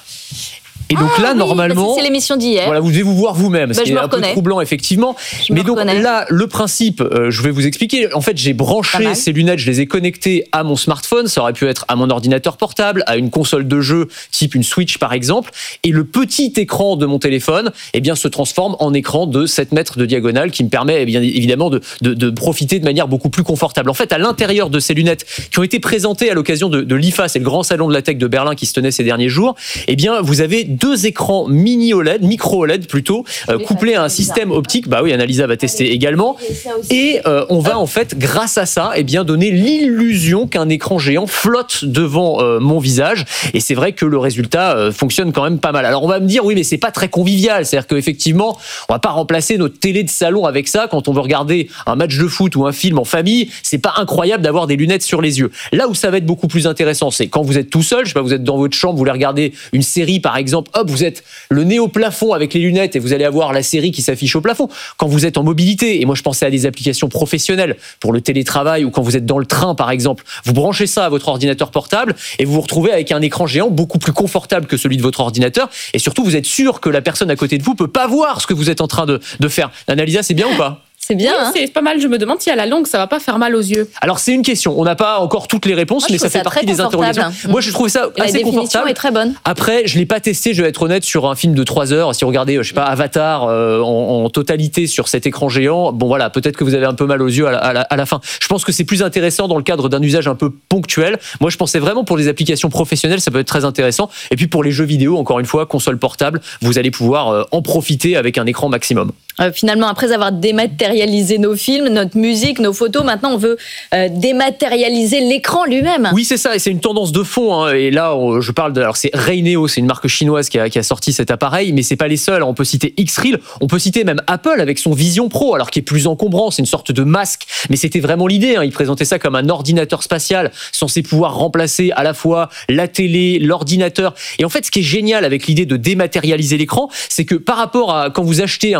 Et donc ah, là, oui, normalement, c'est l'émission d'hier. Voilà, vous devez vous voir vous-même, ce bah, qui est un reconnais. peu troublant, effectivement. Je Mais donc reconnais. là, le principe, euh, je vais vous expliquer. En fait, j'ai branché ces lunettes, je les ai connectées à mon smartphone. Ça aurait pu être à mon ordinateur portable, à une console de jeu, type une Switch par exemple. Et le petit écran de mon téléphone, eh bien, se transforme en écran de sept mètres de diagonale, qui me permet, eh bien, évidemment, de, de, de profiter de manière beaucoup plus confortable. En fait, à l'intérieur de ces lunettes, qui ont été présentées à l'occasion de, de l'I F A, c'est le grand salon de la tech de Berlin qui se tenait ces derniers jours. Eh bien, vous avez deux écrans mini O L E D, micro O L E D plutôt, euh, couplé à un système optique. Bah oui, Annalisa va tester également. Et euh, on va en fait, grâce à ça, eh bien donner l'illusion qu'un écran géant flotte devant euh, mon visage. Et c'est vrai que le résultat euh, fonctionne quand même pas mal. Alors on va me dire, oui, mais c'est pas très convivial. C'est-à-dire qu'effectivement, on va pas remplacer notre télé de salon avec ça quand on veut regarder un match de foot ou un film en famille. C'est pas incroyable d'avoir des lunettes sur les yeux. Là où ça va être beaucoup plus intéressant, c'est quand vous êtes tout seul. Je sais pas, vous êtes dans votre chambre, vous voulez regarder une série par exemple. Hop, vous êtes le nez au plafond avec les lunettes et vous allez avoir la série qui s'affiche au plafond. Quand vous êtes en mobilité, et moi je pensais à des applications professionnelles pour le télétravail ou quand vous êtes dans le train par exemple, vous branchez ça à votre ordinateur portable et vous vous retrouvez avec un écran géant beaucoup plus confortable que celui de votre ordinateur et surtout vous êtes sûr que la personne à côté de vous peut pas voir ce que vous êtes en train de, de faire. Annalisa, c'est bien ou pas ? C'est bien, oui, hein. C'est pas mal. Je me demande si à la longue, ça va pas faire mal aux yeux. Alors, c'est une question. On n'a pas encore toutes les réponses, Moi, mais ça fait partie des interrogations. Moi, je trouve ça Et assez la confortable. La définition est très bonne. Après, je l'ai pas testé, je vais être honnête, sur un film de trois heures. Si vous regardez, je sais pas, Avatar euh, en, en totalité sur cet écran géant, bon voilà, peut-être que vous avez un peu mal aux yeux à la, à la, à la fin. Je pense que c'est plus intéressant dans le cadre d'un usage un peu ponctuel. Moi, je pensais vraiment pour les applications professionnelles, ça peut être très intéressant. Et puis pour les jeux vidéo, encore une fois, console portable, vous allez pouvoir euh, en profiter avec un écran maximum. Euh, finalement, après avoir dématérialisé nos films, notre musique, nos photos, maintenant on veut euh, dématérialiser l'écran lui-même. Oui, c'est ça, et c'est une tendance de fond. Hein. Et là, on, je parle de, alors c'est Rayneo, c'est une marque chinoise qui a, qui a sorti cet appareil, mais c'est pas les seuls. On peut citer X-Reel, on peut citer même Apple avec son Vision Pro, alors qui est plus encombrant, c'est une sorte de masque, mais c'était vraiment l'idée. Hein. Ils présentaient ça comme un ordinateur spatial censé pouvoir remplacer à la fois la télé, l'ordinateur. Et en fait, ce qui est génial avec l'idée de dématérialiser l'écran, c'est que par rapport à quand vous achetez un ordinateur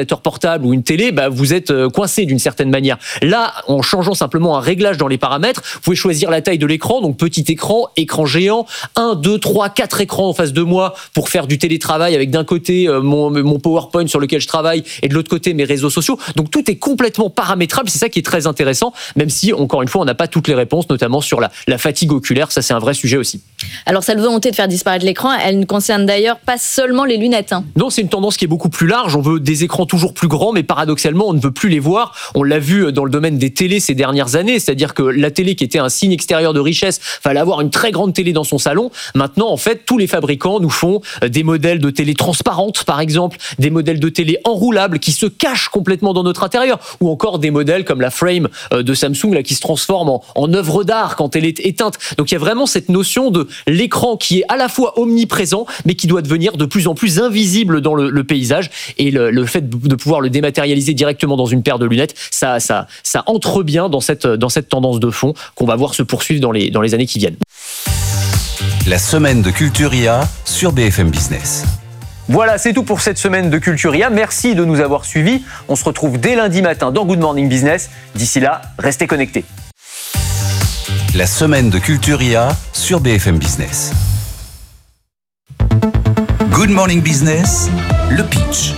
ordinateur portable ou une télé, bah, vous êtes coincé d'une certaine manière. Là, en changeant simplement un réglage dans les paramètres, vous pouvez choisir la taille de l'écran, donc petit écran, écran géant, un, deux, trois, quatre écrans en face de moi pour faire du télétravail avec d'un côté euh, mon, mon PowerPoint sur lequel je travaille et de l'autre côté mes réseaux sociaux. Donc tout est complètement paramétrable, c'est ça qui est très intéressant, même si, encore une fois, on n'a pas toutes les réponses, notamment sur la, la fatigue oculaire, ça c'est un vrai sujet aussi. Alors cette volonté de faire disparaître l'écran, elle ne concerne d'ailleurs pas seulement les lunettes. Hein. Non, c'est une tendance qui est beaucoup plus large, on veut des écrans toujours plus grands, mais paradoxalement, on ne veut plus les voir. On l'a vu dans le domaine des télés ces dernières années, c'est-à-dire que la télé qui était un signe extérieur de richesse, fallait avoir une très grande télé dans son salon. Maintenant, en fait, tous les fabricants nous font des modèles de télé transparentes, par exemple, des modèles de télé enroulables qui se cachent complètement dans notre intérieur, ou encore des modèles comme la Frame de Samsung là, qui se transforme en, en œuvre d'art quand elle est éteinte. Donc il y a vraiment cette notion de l'écran qui est à la fois omniprésent, mais qui doit devenir de plus en plus invisible dans le, le paysage. Et le, le fait de pouvoir le dématérialiser directement dans une paire de lunettes, ça, ça, ça entre bien dans cette, dans cette tendance de fond qu'on va voir se poursuivre dans les, dans les années qui viennent. La semaine de Culture I A sur B F M Business. Voilà, c'est tout pour cette semaine de Culture I A. Merci de nous avoir suivis. On se retrouve dès lundi matin dans Good Morning Business. D'ici là, restez connectés. La semaine de Culture I A sur B F M Business. Good Morning Business, le pitch.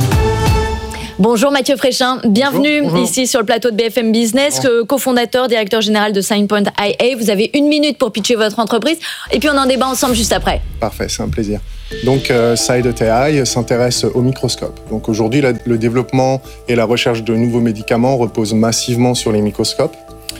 Bonjour Mathieu Fréchin, bienvenue bonjour, bonjour. Ici sur le plateau de B F M Business, bonjour. cofondateur, directeur général de Signpoint I A. Vous avez une minute pour pitcher votre entreprise et puis on en débat ensemble juste après. Parfait, c'est un plaisir. Donc euh, SideAI s'intéresse au microscope. Donc aujourd'hui, la, le développement et la recherche de nouveaux médicaments reposent massivement sur les microscopes.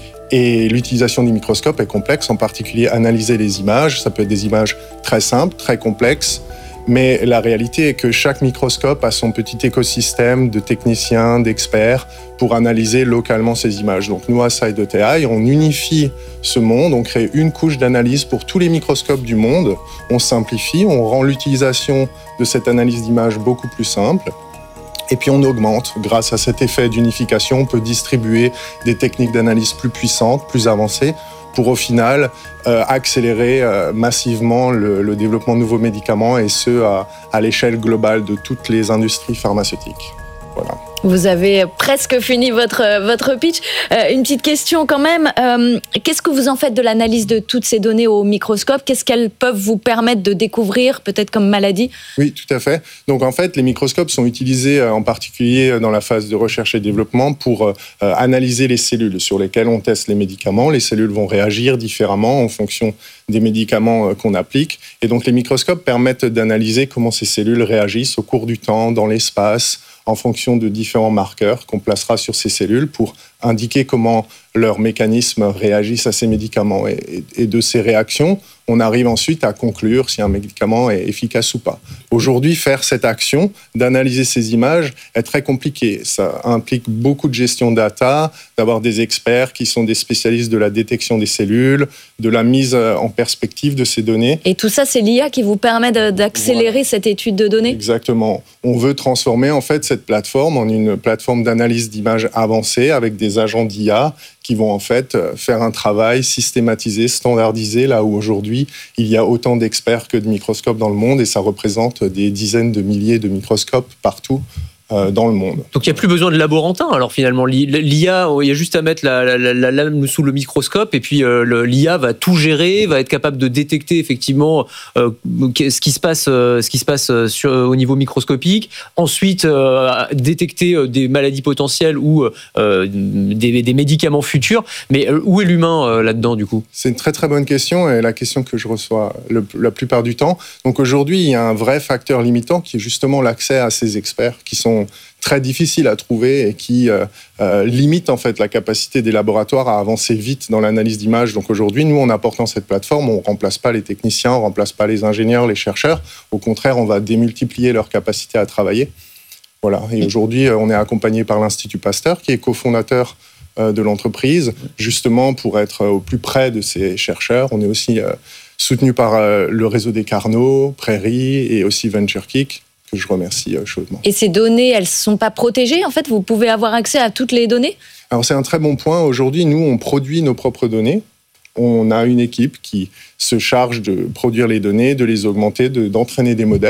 Et l'utilisation des microscopes est complexe, en particulier analyser les images. Ça peut être des images très simples, très complexes. Mais la réalité est que chaque microscope a son petit écosystème de techniciens, d'experts pour analyser localement ces images. Donc nous, à SideAI, on unifie ce monde, on crée une couche d'analyse pour tous les microscopes du monde, on simplifie, on rend l'utilisation de cette analyse d'images beaucoup plus simple. Et puis on augmente, grâce à cet effet d'unification, on peut distribuer des techniques d'analyse plus puissantes, plus avancées, pour au final euh, accélérer euh, massivement le, le développement de nouveaux médicaments, et ce, à, à l'échelle globale de toutes les industries pharmaceutiques. Voilà. Vous avez presque fini votre, votre pitch. Euh, une petite question quand même. Euh, qu'est-ce que vous en faites de l'analyse de toutes ces données au microscope ? Qu'est-ce qu'elles peuvent vous permettre de découvrir, peut-être comme maladie ? Oui, tout à fait. Donc en fait, les microscopes sont utilisés en particulier dans la phase de recherche et développement pour euh, analyser les cellules sur lesquelles on teste les médicaments. Les cellules vont réagir différemment en fonction des médicaments qu'on applique. Et donc les microscopes permettent d'analyser comment ces cellules réagissent au cours du temps, dans l'espace, en fonction de différents marqueurs qu'on placera sur ces cellules pour indiquer comment leurs mécanismes réagissent à ces médicaments. Et, et de ces réactions, on arrive ensuite à conclure si un médicament est efficace ou pas. Aujourd'hui, faire cette action d'analyser ces images est très compliqué. Ça implique beaucoup de gestion data, d'avoir des experts qui sont des spécialistes de la détection des cellules, de la mise en perspective de ces données. Et tout ça, c'est l'I A qui vous permet de, d'accélérer voilà. cette étude de données ? Exactement. On veut transformer en fait cette plateforme en une plateforme d'analyse d'images avancée avec des agents d'I A qui vont en fait faire un travail systématisé, standardisé, là où aujourd'hui il y a autant d'experts que de microscopes dans le monde, et ça représente des dizaines de milliers de microscopes partout euh, dans le monde. Donc il n'y a plus besoin de laborantin, alors finalement. L'I A, il y a juste à mettre la, la, la, la lame sous le microscope, et puis euh, le, l'I A va tout gérer, va être capable de détecter effectivement euh, ce qui se passe, euh, ce qui se passe sur, au niveau microscopique, ensuite euh, détecter des maladies potentielles ou euh, des, des médicaments futurs. Mais euh, où est l'humain euh, là-dedans du coup ? C'est une très très bonne question, et la question que je reçois le, la plupart du temps. Donc aujourd'hui, il y a un vrai facteur limitant qui est justement l'accès à ces experts qui sont très difficiles à trouver et qui euh, euh, limitent en fait la capacité des laboratoires à avancer vite dans l'analyse d'images. Donc aujourd'hui, nous, en apportant cette plateforme, on ne remplace pas les techniciens, on ne remplace pas les ingénieurs, les chercheurs. Au contraire, on va démultiplier leur capacité à travailler. Voilà. Et aujourd'hui, on est accompagné par l'Institut Pasteur, qui est cofondateur euh, de l'entreprise, justement pour être au plus près de ces chercheurs. On est aussi euh, soutenu par euh, le réseau des Carnot, Prairie et aussi VentureKick, que je remercie chaudement. Et ces données, elles ne sont pas protégées en fait ? Vous pouvez avoir accès à toutes les données ? Alors c'est un très bon point. Aujourd'hui, nous, on produit nos propres données. On a une équipe qui se charge de produire les données, de les augmenter, de, d'entraîner des modèles.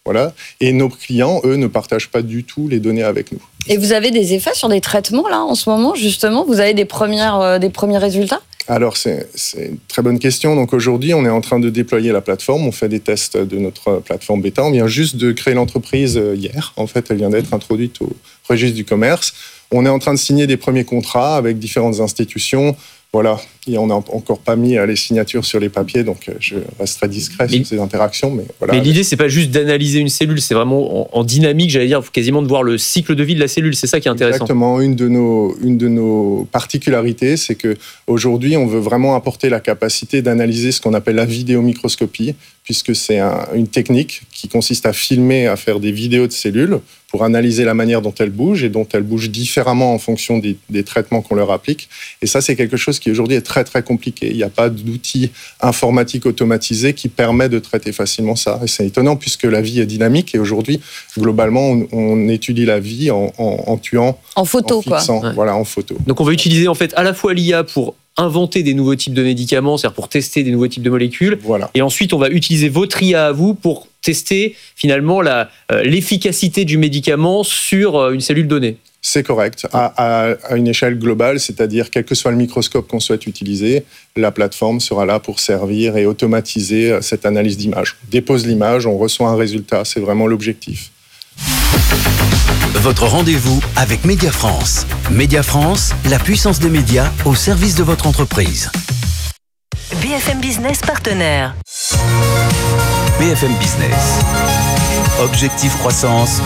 Voilà. Et nos clients, eux, ne partagent pas du tout les données avec nous. Et vous avez des effets sur des traitements, là, en ce moment, justement? Vous avez des, premières, euh, des premiers résultats? Alors, c'est, c'est une très bonne question. Donc, aujourd'hui, on est en train de déployer la plateforme. On fait des tests de notre plateforme bêta. On vient juste de créer l'entreprise hier. En fait, elle vient d'être introduite au registre du commerce. On est en train de signer des premiers contrats avec différentes institutions. Voilà, et on n'a encore pas mis les signatures sur les papiers, donc je reste très discret mais, sur ces interactions. Mais, voilà. mais l'idée, c'est pas juste d'analyser une cellule, c'est vraiment en, en dynamique, j'allais dire, quasiment de voir le cycle de vie de la cellule. C'est ça qui est intéressant. Exactement. Une de nos, une de nos particularités, c'est qu'aujourd'hui, on veut vraiment apporter la capacité d'analyser ce qu'on appelle la vidéomicroscopie, puisque c'est un, une technique qui consiste à filmer, à faire des vidéos de cellules pour analyser la manière dont elles bougent et dont elles bougent différemment en fonction des, des traitements qu'on leur applique. Et ça, c'est quelque chose qui aujourd'hui est très, très compliqué. Il n'y a pas d'outil informatique automatisé qui permet de traiter facilement ça. Et c'est étonnant puisque la vie est dynamique et aujourd'hui, globalement, on, on étudie la vie en, en, en tuant. En photo, en fixant, quoi. Ouais. Voilà, en photo. Donc, on va utiliser en fait à la fois l'I A pour inventer des nouveaux types de médicaments, c'est-à-dire pour tester des nouveaux types de molécules. Voilà. Et ensuite, on va utiliser votre I A à vous pour tester finalement la, euh, l'efficacité du médicament sur euh, une cellule donnée. C'est correct. À, à, à une échelle globale, c'est-à-dire quel que soit le microscope qu'on souhaite utiliser, la plateforme sera là pour servir et automatiser cette analyse d'image. On dépose l'image, on reçoit un résultat. C'est vraiment l'objectif. Votre rendez-vous avec Média France. Média France, la puissance des médias au service de votre entreprise. B F M Business partenaire. B F M Business. Objectif croissance.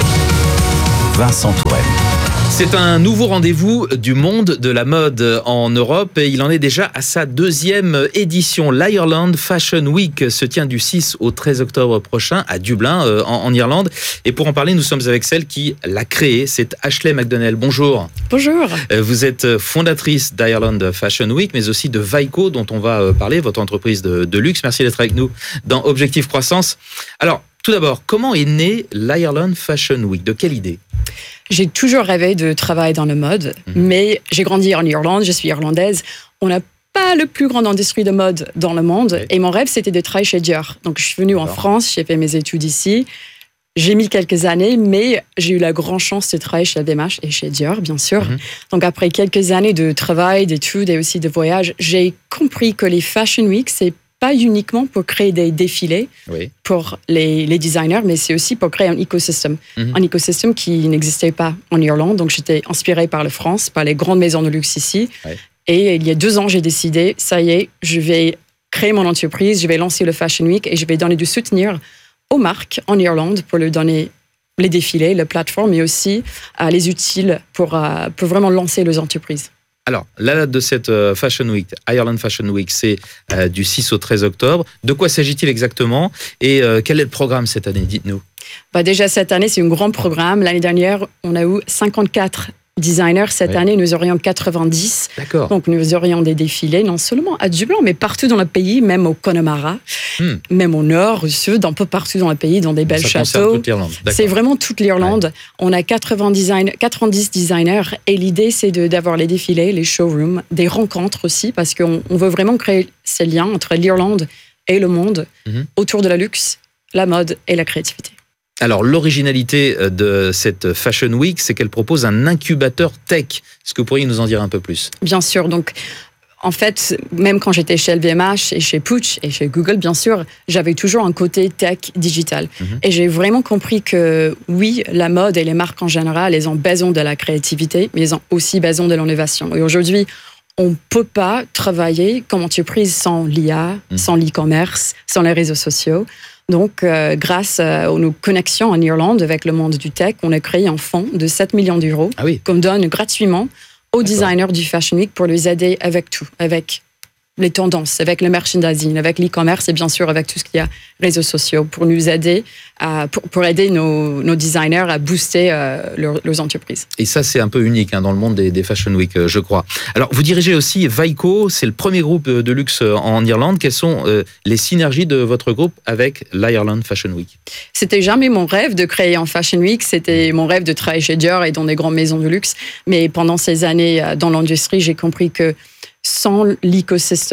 Vincent Touraine. C'est un nouveau rendez-vous du monde de la mode en Europe et il en est déjà à sa deuxième édition. L'Ireland Fashion Week se tient du six au treize octobre prochain à Dublin, euh, en, en Irlande. Et pour en parler, nous sommes avec celle qui l'a créée, c'est Ashley McDonnell. Bonjour. Bonjour. Vous êtes fondatrice d'Ireland Fashion Week, mais aussi de Vaiko, dont on va parler, votre entreprise de, de luxe. Merci d'être avec nous dans Objectif Croissance. Alors, tout d'abord, comment est née l'Ireland Fashion Week? De quelle idée? J'ai toujours rêvé de travailler dans la mode, mmh. mais j'ai grandi en Irlande, je suis irlandaise. On n'a pas le plus grande industrie de mode dans le monde. Oui. Et mon rêve, c'était de travailler chez Dior. Donc, je suis venue en France, j'ai fait mes études ici. J'ai mis quelques années, mais j'ai eu la grande chance de travailler chez L V M H et chez Dior, bien sûr. Mmh. Donc, après quelques années de travail, d'études et aussi de voyage, j'ai compris que les Fashion Week, c'est pas uniquement pour créer des défilés oui. pour les, les designers, mais c'est aussi pour créer un écosystème. Mm-hmm. Un écosystème qui n'existait pas en Irlande. Donc, j'étais inspirée par la France, par les grandes maisons de luxe ici. Oui. Et il y a deux ans, j'ai décidé, ça y est, je vais créer mon entreprise, je vais lancer le Fashion Week et je vais donner du soutien aux marques en Irlande pour leur donner les défilés, les plateformes, mais aussi euh, les outils pour, euh, pour vraiment lancer leurs entreprises. Alors, la date de cette Fashion Week, Ireland Fashion Week, c'est euh, du six au treize octobre. De quoi s'agit-il exactement et euh, quel est le programme cette année? Dites-nous. Bah déjà, cette année, c'est un grand programme. L'année dernière, on a eu cinquante-quatre designers. Cette oui. année, nous aurions quatre-vingt-dix. D'accord. Donc, nous aurions des défilés, non seulement à Dublin, mais partout dans le pays, même au Connemara, hmm. même au nord, au sud, un peu partout dans le pays, dans des belles Ça châteaux. Toute l'Irlande. C'est vraiment toute l'Irlande. Ouais. On a quatre-vingts design, quatre-vingt-dix designers et l'idée, c'est de, d'avoir les défilés, les showrooms, des rencontres aussi, parce qu'on on veut vraiment créer ces liens entre l'Irlande et le monde mm-hmm. autour de la luxe, la mode et la créativité. Alors, l'originalité de cette Fashion Week, c'est qu'elle propose un incubateur tech. Est-ce que vous pourriez nous en dire un peu plus? Bien sûr. Donc, en fait, même quand j'étais chez L V M H et chez Puig et chez Google, bien sûr, j'avais toujours un côté tech digital. Mm-hmm. Et j'ai vraiment compris que, oui, la mode et les marques en général, elles ont besoin de la créativité, mais elles ont aussi besoin de l'innovation. Et aujourd'hui, on ne peut pas travailler comme entreprise sans l'I A, mm-hmm. sans l'e-commerce, sans les réseaux sociaux. Donc, euh, grâce à nos connexions en Irlande avec le monde du tech, on a créé un fonds de sept millions d'euros ah oui. qu'on donne gratuitement aux D'accord. designers du Fashion Week pour les aider avec tout, avec les tendances, avec le merchandising, avec l'e-commerce et bien sûr avec tout ce qu'il y a réseaux sociaux pour nous aider, à, pour, pour aider nos, nos designers à booster euh, leur, leurs entreprises. Et ça, c'est un peu unique hein, dans le monde des, des Fashion Week, je crois. Alors, vous dirigez aussi Vaiko, c'est le premier groupe de luxe en Irlande. Quelles sont euh, les synergies de votre groupe avec l'Ireland Fashion Week? C'était jamais mon rêve de créer un Fashion Week, c'était mon rêve de travailler chez Dior et dans des grandes maisons de luxe. Mais pendant ces années dans l'industrie, j'ai compris que sans l'écosystème,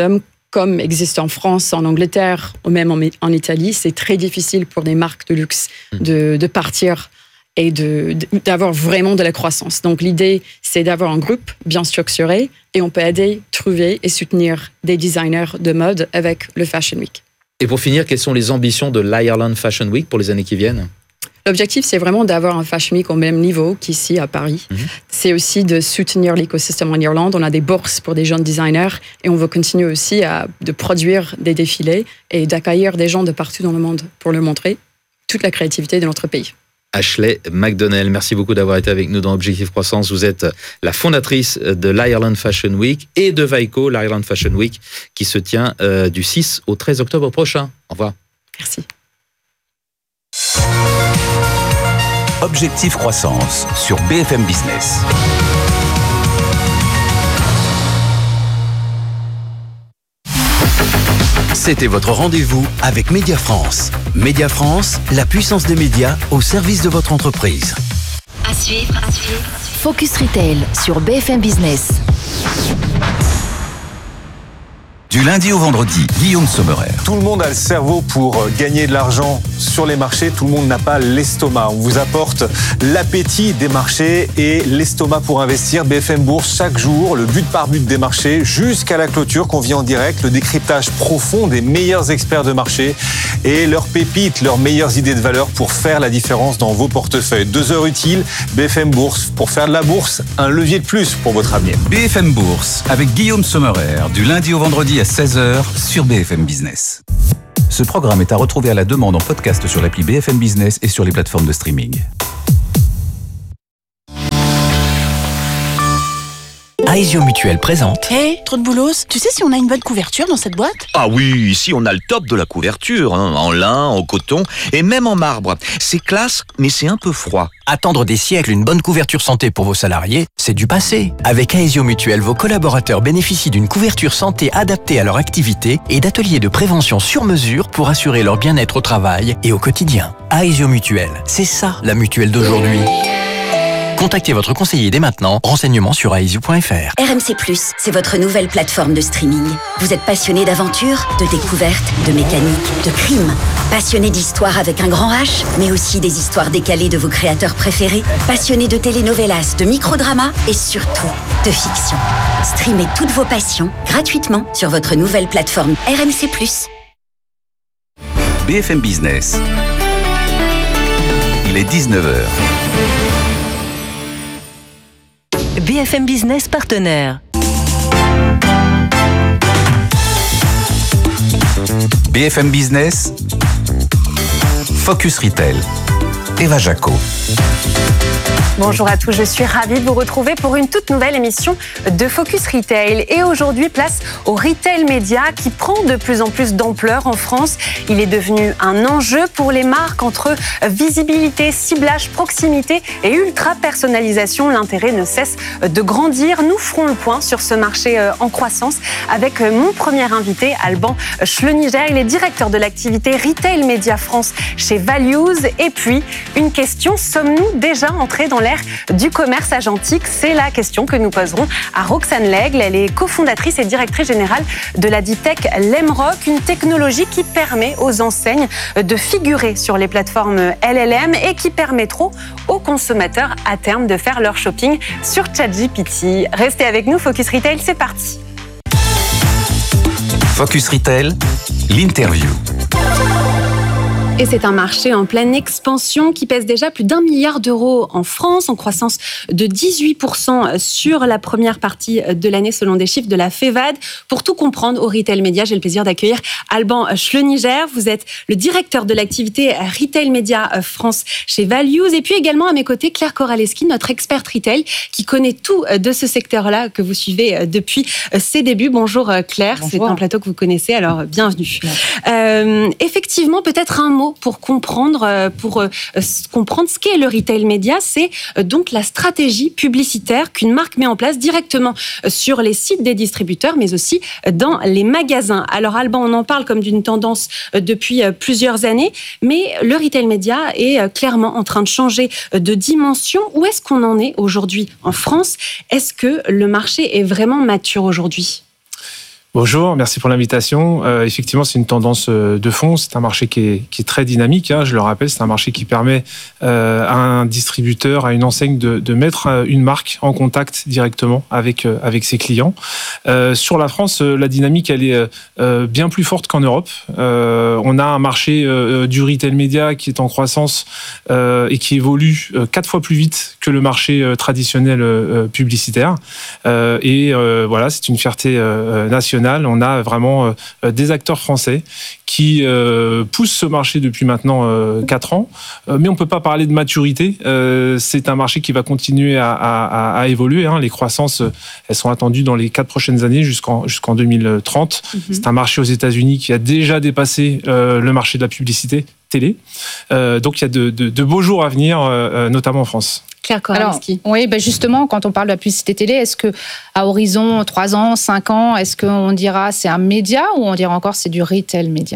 comme existe en France, en Angleterre ou même en, en Italie, c'est très difficile pour des marques de luxe de, de partir et de, d'avoir vraiment de la croissance. Donc l'idée, c'est d'avoir un groupe bien structuré et on peut aider, trouver et soutenir des designers de mode avec le Fashion Week. Et pour finir, quelles sont les ambitions de l'Ireland Fashion Week pour les années qui viennent ? L'objectif, c'est vraiment d'avoir un Fashion Week au même niveau qu'ici à Paris. Mmh. C'est aussi de soutenir l'écosystème en Irlande. On a des bourses pour des jeunes designers et on veut continuer aussi à de produire des défilés et d'accueillir des gens de partout dans le monde pour leur montrer toute la créativité de notre pays. Ashley McDonnell, merci beaucoup d'avoir été avec nous dans Objectif Croissance. Vous êtes la fondatrice de l'Ireland Fashion Week et de Vaiko, l'Ireland Fashion Week, qui se tient euh, du six au treize octobre prochain. Au revoir. Merci. Objectif Croissance sur B F M Business. C'était votre rendez-vous avec Média France. Média France, la puissance des médias au service de votre entreprise. À suivre, à suivre. Focus Retail sur B F M Business. Du lundi au vendredi, Guillaume Sommerer. Tout le monde a le cerveau pour gagner de l'argent sur les marchés. Tout le monde n'a pas l'estomac. On vous apporte l'appétit des marchés et l'estomac pour investir. B F M Bourse, chaque jour, le but par but des marchés jusqu'à la clôture qu'on vit en direct. Le décryptage profond des meilleurs experts de marché et leurs pépites, leurs meilleures idées de valeur pour faire la différence dans vos portefeuilles. Deux heures utiles, B F M Bourse. Pour faire de la bourse, un levier de plus pour votre avenir. B F M Bourse avec Guillaume Sommerer, du lundi au vendredi à seize heures sur B F M Business. Ce programme est à retrouver à la demande en podcast sur l'appli B F M Business et sur les plateformes de streaming. Aesio Mutuel présente. Hé, hey, trop de boulos, tu sais si on a une bonne couverture dans cette boîte ? Ah oui, ici on a le top de la couverture, hein, en lin, en coton et même en marbre. C'est classe, mais c'est un peu froid. Attendre des siècles une bonne couverture santé pour vos salariés, c'est du passé. Avec Aesio Mutuel, vos collaborateurs bénéficient d'une couverture santé adaptée à leur activité et d'ateliers de prévention sur mesure pour assurer leur bien-être au travail et au quotidien. Aesio Mutuel, c'est ça la mutuelle d'aujourd'hui. Contactez votre conseiller dès maintenant. Renseignements sur aesio point f r. R M C plus, c'est votre nouvelle plateforme de streaming. Vous êtes passionné d'aventure, de découverte, de mécanique, de crime. Passionné d'histoire avec un grand H, mais aussi des histoires décalées de vos créateurs préférés. Passionné de telenovelas, de microdramas et surtout de fiction. Streamez toutes vos passions gratuitement sur votre nouvelle plateforme R M C plus. B F M Business. Il est dix-neuf heures. B F M Business partenaire. B F M Business. Focus Retail. Eva Jaco. Bonjour à tous, je suis ravie de vous retrouver pour une toute nouvelle émission de Focus Retail. Et aujourd'hui, place au retail média qui prend de plus en plus d'ampleur en France. Il est devenu un enjeu pour les marques entre visibilité, ciblage, proximité et ultra-personnalisation. L'intérêt ne cesse de grandir. Nous ferons le point sur ce marché en croissance avec mon premier invité, Alban Schleniger. Il est directeur de l'activité Retail Média France chez Values. Et puis, une question, sommes-nous déjà entrés dans l'ère du commerce agentique? C'est la question que nous poserons à Roxane Lègle. Elle est cofondatrice et directrice générale de la deep tech Lemrock, une technologie qui permet aux enseignes de figurer sur les plateformes L L M et qui permettront aux consommateurs à terme de faire leur shopping sur ChatGPT. Restez avec nous, Focus Retail, c'est parti. Focus Retail, l'interview. Et c'est un marché en pleine expansion qui pèse déjà plus d'un milliard d'euros en France, en croissance de dix-huit pour cent sur la première partie de l'année selon des chiffres de la FEVAD. Pour tout comprendre au Retail Média, j'ai le plaisir d'accueillir Alban Schleniger. Vous êtes le directeur de l'activité Retail Média France chez Values. Et puis également à mes côtés, Claire Koraleski, notre experte retail qui connaît tout de ce secteur-là que vous suivez depuis ses débuts. Bonjour Claire, Bonjour. C'est un plateau que vous connaissez, alors bienvenue. Euh, effectivement, peut-être un mot pour comprendre, pour comprendre ce qu'est le retail média, c'est donc la stratégie publicitaire qu'une marque met en place directement sur les sites des distributeurs, mais aussi dans les magasins. Alors Alban, on en parle comme d'une tendance depuis plusieurs années, mais le retail média est clairement en train de changer de dimension. Où est-ce qu'on en est aujourd'hui en France? Est-ce que le marché est vraiment mature aujourd'hui? Bonjour, merci pour l'invitation. Euh, effectivement, c'est une tendance de fond. C'est un marché qui est, qui est très dynamique. Hein, je le rappelle, c'est un marché qui permet euh, à un distributeur, à une enseigne de, de mettre une marque en contact directement avec euh, avec ses clients. Euh, sur la France, la dynamique elle est euh, bien plus forte qu'en Europe. Euh, on a un marché euh, du retail média qui est en croissance euh, et qui évolue euh, quatre fois plus vite que le marché euh, traditionnel euh, publicitaire. Euh, et euh, voilà, c'est une fierté euh, nationale. On a vraiment euh, des acteurs français qui euh, poussent ce marché depuis maintenant euh, quatre ans. Euh, mais on ne peut pas parler de maturité. Euh, c'est un marché qui va continuer à, à, à évoluer. Hein. Les croissances, elles sont attendues dans les quatre prochaines années jusqu'en, jusqu'en deux mille trente. Mm-hmm. C'est un marché aux États-Unis qui a déjà dépassé euh, le marché de la publicité télé. Euh, donc il y a de, de, de beaux jours à venir, euh, notamment en France. Alors, oui, ben justement, quand on parle de la publicité télé, est-ce que à horizon trois ans, cinq ans, est-ce qu'on dira c'est un média ou on dira encore c'est du retail média ?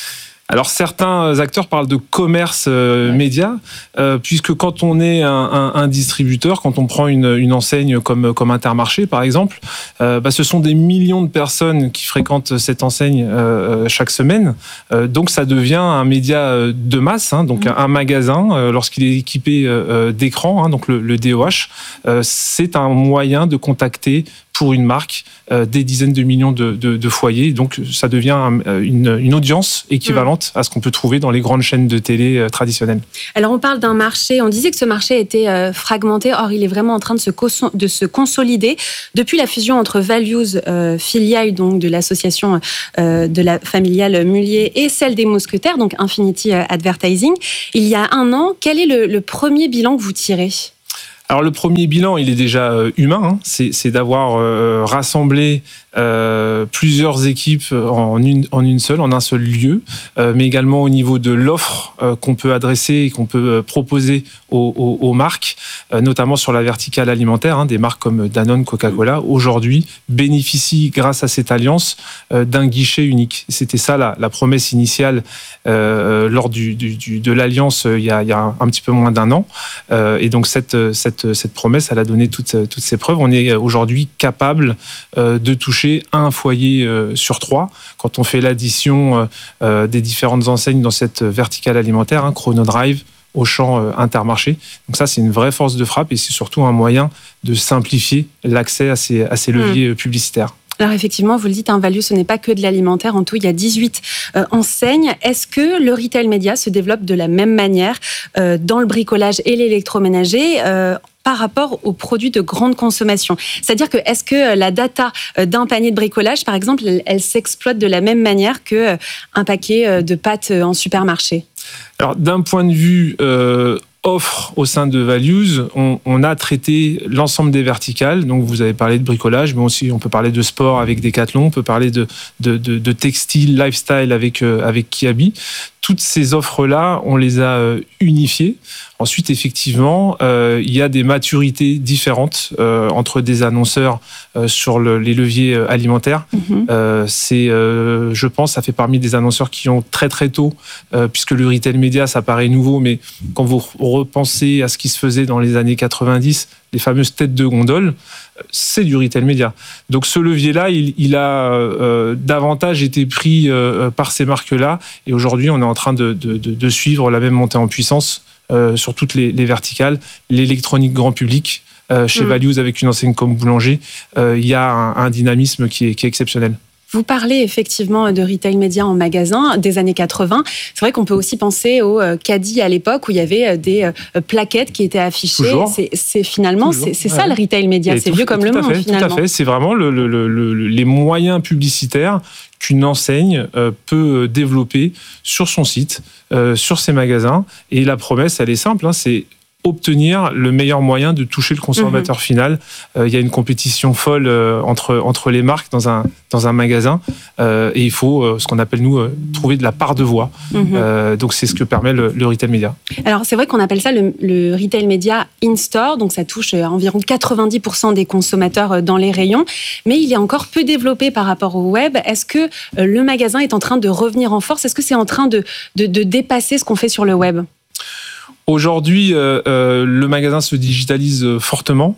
Alors certains acteurs parlent de commerce euh, ouais. média, euh, puisque quand on est un, un, un distributeur, quand on prend une, une enseigne comme, comme Intermarché par exemple, euh, bah, ce sont des millions de personnes qui fréquentent cette enseigne euh, chaque semaine. Euh, donc ça devient un média de masse, hein, donc mmh. un magasin, euh, lorsqu'il est équipé euh, d'écran, hein, donc le, le D O H, euh, c'est un moyen de contacter pour une marque, euh, des dizaines de millions de, de, de foyers. Donc, ça devient un, une, une audience équivalente mmh. à ce qu'on peut trouver dans les grandes chaînes de télé euh, traditionnelles. Alors, on parle d'un marché, on disait que ce marché était euh, fragmenté. Or, il est vraiment en train de se, cons- de se consolider. Depuis la fusion entre Values, euh, filiale donc, de l'association euh, de la familiale Mullier, et celle des Mousquetaires, donc Infinity Advertising, il y a un an, quel est le, le premier bilan que vous tirez ? Alors le premier bilan, il est déjà euh, humain, hein. c'est, c'est d'avoir euh, rassemblé euh, plusieurs équipes en une, en une seule, en un seul lieu, euh, mais également au niveau de l'offre euh, qu'on peut adresser et qu'on peut proposer aux, aux, aux marques, euh, notamment sur la verticale alimentaire, hein, des marques comme Danone, Coca-Cola, aujourd'hui bénéficient grâce à cette alliance euh, d'un guichet unique. C'était ça la, la promesse initiale euh, lors du, du, du, de l'alliance euh, il y a, il y a un, un petit peu moins d'un an, euh, et donc cette, cette Cette promesse, elle a donné toutes, toutes ses preuves. On est aujourd'hui capable euh, de toucher un foyer euh, sur trois. Quand on fait l'addition euh, des différentes enseignes dans cette verticale alimentaire, hein, Chronodrive, Auchan, euh, Intermarché. Donc ça, c'est une vraie force de frappe et c'est surtout un moyen de simplifier l'accès à ces, à ces leviers mmh. publicitaires. Alors effectivement, vous le dites, un value, ce n'est pas que de l'alimentaire. En tout, il y a dix-huit euh, enseignes. Est-ce que le retail média se développe de la même manière euh, dans le bricolage et l'électroménager euh, par rapport aux produits de grande consommation ? C'est-à-dire que est-ce que la data d'un panier de bricolage, par exemple, elle, elle s'exploite de la même manière qu'un paquet de pâtes en supermarché ? Alors d'un point de vue euh, offre au sein de Values, on, on a traité l'ensemble des verticales. Donc vous avez parlé de bricolage, mais aussi on peut parler de sport avec Decathlon, on peut parler de, de, de, de textile, lifestyle avec, euh, avec Kiabi. Toutes ces offres-là, on les a euh, unifiées. Ensuite, effectivement, euh, il y a des maturités différentes euh, entre des annonceurs euh, sur le, les leviers alimentaires. Mm-hmm. Euh, c'est, euh, je pense, ça fait parmi des annonceurs qui ont très très tôt, euh, puisque le retail média, ça paraît nouveau, mais quand vous repensez à ce qui se faisait dans les années quatre-vingt-dix, les fameuses têtes de gondole, c'est du retail média. Donc ce levier-là, il, il a euh, davantage été pris euh, par ces marques-là, et aujourd'hui, on est en train de, de, de, de suivre la même montée en puissance Euh, sur toutes les, les verticales, l'électronique grand public, euh, chez mmh. Values avec une enseigne comme Boulanger, euh, il y a un, un dynamisme qui est, qui est exceptionnel. Vous parlez effectivement de retail média en magasin des années quatre-vingts. C'est vrai qu'on peut aussi penser au caddie à l'époque où il y avait des plaquettes qui étaient affichées. C'est, c'est finalement, c'est, c'est ça ouais. le retail média. Et c'est tout, vieux comme le monde fait, finalement. Tout à fait. C'est vraiment le, le, le, le, les moyens publicitaires qu'une enseigne euh, peut développer sur son site, euh, sur ses magasins. Et la promesse, elle est simple, hein, c'est obtenir le meilleur moyen de toucher le consommateur mmh. final. Euh, il y a une compétition folle euh, entre, entre les marques dans un, dans un magasin euh, et il faut, euh, ce qu'on appelle nous, euh, trouver de la part de voix. Mmh. Euh, donc c'est ce que permet le, le retail média. Alors c'est vrai qu'on appelle ça le, le retail média in-store, donc ça touche euh, environ quatre-vingt-dix pour cent des consommateurs dans les rayons, mais il est encore peu développé par rapport au web. Est-ce que euh, le magasin est en train de revenir en force ? Est-ce que c'est en train de, de, de dépasser ce qu'on fait sur le web ? Aujourd'hui, euh, euh, le magasin se digitalise fortement.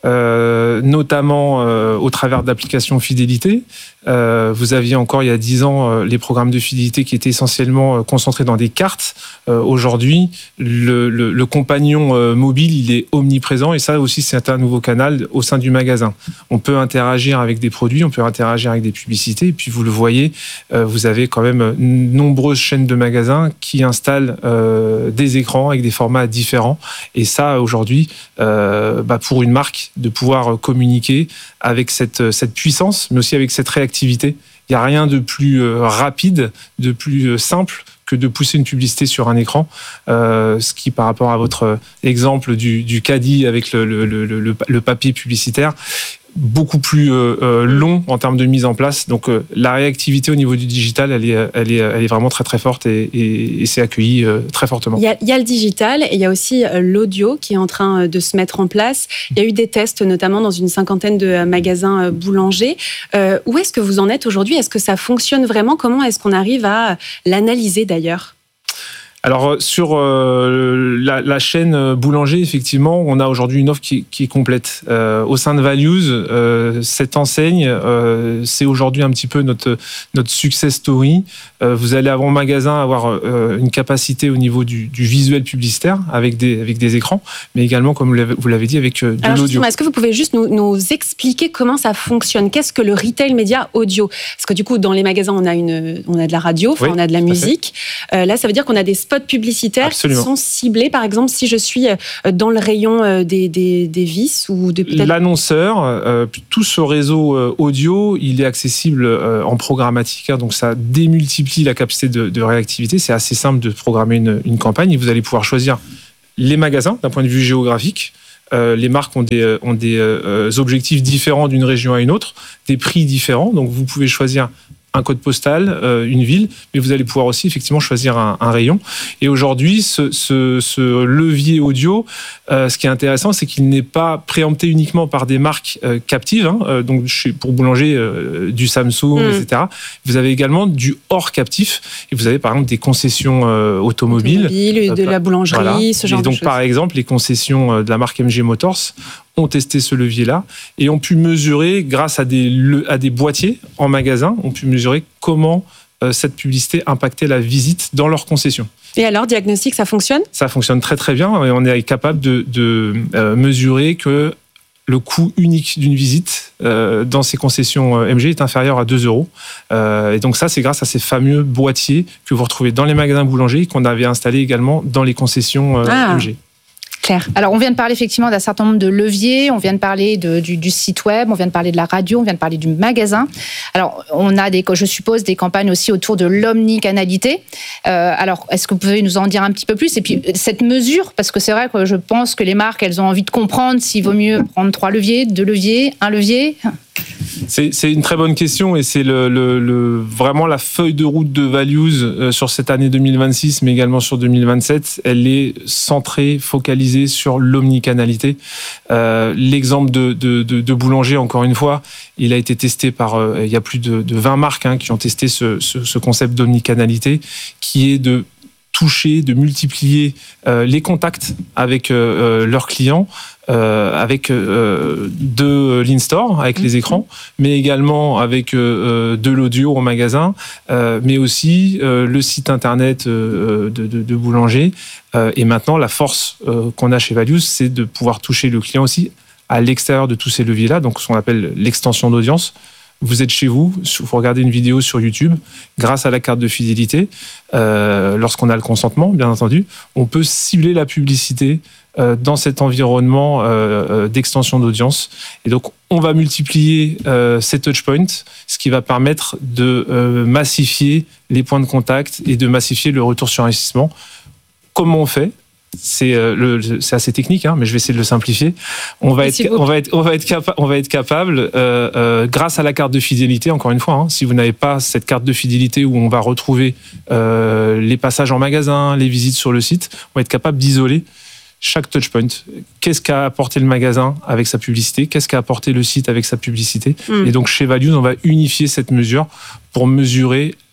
euh, notamment euh, au travers d'applications fidélité. Euh, vous aviez encore il y a dix ans euh, les programmes de fidélité qui étaient essentiellement euh, concentrés dans des cartes. Euh, aujourd'hui, le, le, le compagnon euh, mobile, il est omniprésent et ça aussi c'est un nouveau canal au sein du magasin. On peut interagir avec des produits, on peut interagir avec des publicités et puis vous le voyez, euh, vous avez quand même nombreuses chaînes de magasins qui installent euh, des écrans avec des formats différents et ça aujourd'hui, euh, bah, pour une marque de pouvoir communiquer avec cette, cette puissance, mais aussi avec cette réactivité. Il n'y a rien de plus rapide, de plus simple que de pousser une publicité sur un écran. Euh, ce qui, par rapport à votre exemple du, du caddie avec le, le, le, le, le papier publicitaire, beaucoup plus euh, euh, long en termes de mise en place. Donc euh, la réactivité au niveau du digital, elle est, elle est, elle est vraiment très très forte et, et, et c'est accueilli euh, très fortement. Il y, a, il y a le digital et il y a aussi l'audio qui est en train de se mettre en place. Il y a eu des tests notamment dans une cinquantaine de magasins boulangers. Euh, où est-ce que vous en êtes aujourd'hui ? Est-ce que ça fonctionne vraiment ? Comment est-ce qu'on arrive à l'analyser d'ailleurs ? Alors sur euh, la, la chaîne boulanger, effectivement, on a aujourd'hui une offre qui, qui est complète. Euh, au sein de Values, euh, cette enseigne, euh, c'est aujourd'hui un petit peu notre notre success story. Euh, vous allez avant magasin avoir euh, une capacité au niveau du, du visuel publicitaire avec des avec des écrans, mais également, comme vous l'avez, vous l'avez dit, avec euh, de Alors, l'audio. Est-ce que vous pouvez juste nous, nous expliquer comment ça fonctionne ? Qu'est-ce que le retail média audio ? Parce que du coup, dans les magasins, on a une on a de la radio, enfin, oui, on a de la musique. Euh, là, ça veut dire qu'on a des spots publicitaires Absolument. Qui sont ciblés. Par exemple, si je suis dans le rayon des, des, des vis ou de peut-être... L'annonceur, euh, tout ce réseau euh, audio, il est accessible euh, en programmatique, hein, donc ça démultiplie la capacité de, de réactivité. C'est assez simple de programmer une, une campagne et vous allez pouvoir choisir les magasins d'un point de vue géographique. Euh, les marques ont des, ont des euh, objectifs différents d'une région à une autre, des prix différents, donc vous pouvez choisir un code postal, euh, une ville, mais vous allez pouvoir aussi effectivement choisir un, un rayon. Et aujourd'hui, ce, ce, ce levier audio, euh, ce qui est intéressant, c'est qu'il n'est pas préempté uniquement par des marques euh, captives, hein, euh, donc chez, pour Boulanger, euh, du Samsung, mmh. et cetera. Vous avez également du hors captif, et vous avez par exemple des concessions euh, automobiles. Automobile, de euh, la boulangerie, voilà. ce genre et donc, de choses. Par exemple, les concessions de la marque M G Motors ont testé ce levier-là et ont pu mesurer, grâce à des, à des boîtiers en magasin, ont pu mesurer comment euh, cette publicité impactait la visite dans leur concession. Et alors, diagnostic, ça fonctionne ? Ça fonctionne très très bien et on est capable de, de euh, mesurer que le coût unique d'une visite euh, dans ces concessions M G est inférieur à deux euros. Euh, et donc ça, c'est grâce à ces fameux boîtiers que vous retrouvez dans les magasins boulangers qu'on avait installés également dans les concessions euh, ah. M G. Claire. Alors, on vient de parler effectivement d'un certain nombre de leviers, on vient de parler de, du, du site web, on vient de parler de la radio, on vient de parler du magasin. Alors, on a, des, je suppose, des campagnes aussi autour de l'omnicanalité. Euh, alors, est-ce que vous pouvez nous en dire un petit peu plus ? Et puis, cette mesure, parce que c'est vrai que je pense que les marques, elles ont envie de comprendre s'il vaut mieux prendre trois leviers, deux leviers, un levier. C'est, c'est une très bonne question et c'est le, le, le, vraiment la feuille de route de Values euh, sur cette année deux mille vingt-six, mais également sur deux mille vingt-sept. Elle est centrée, focalisée sur l'omnicanalité. Euh, l'exemple de, de, de, de Boulanger, encore une fois, il a été testé par... Euh, il y a plus de, de vingt marques hein, qui ont testé ce, ce, ce concept d'omnicanalité, qui est de toucher, de multiplier euh, les contacts avec euh, leurs clients, euh, avec euh, de l'in-store, avec mmh. les écrans, mais également avec euh, de l'audio au magasin, euh, mais aussi euh, le site internet euh, de, de, de Boulanger. Euh, et maintenant, la force euh, qu'on a chez Values, c'est de pouvoir toucher le client aussi à l'extérieur de tous ces leviers-là, donc ce qu'on appelle l'extension d'audience. Vous êtes chez vous, vous regardez une vidéo sur YouTube, grâce à la carte de fidélité, euh, lorsqu'on a le consentement, bien entendu, on peut cibler la publicité euh, dans cet environnement euh, d'extension d'audience. Et donc, on va multiplier euh, ces touchpoints, ce qui va permettre de euh, massifier les points de contact et de massifier le retour sur investissement. Comment on fait ? C'est, euh, le, c'est assez technique, hein, mais je vais essayer de le simplifier. On va, être, on va, être, on va, être, capa- on va être capable, euh, euh, grâce à la carte de fidélité, encore une fois, hein, si vous n'avez pas cette carte de fidélité où on va retrouver euh, les passages en magasin, les visites sur le site, on va être capable d'isoler chaque touchpoint. Qu'est-ce qu'a apporté le magasin avec sa publicité ? Qu'est-ce qu'a apporté le site avec sa publicité ? mmh. Et donc, chez Values, on va unifier cette mesure pour mesurer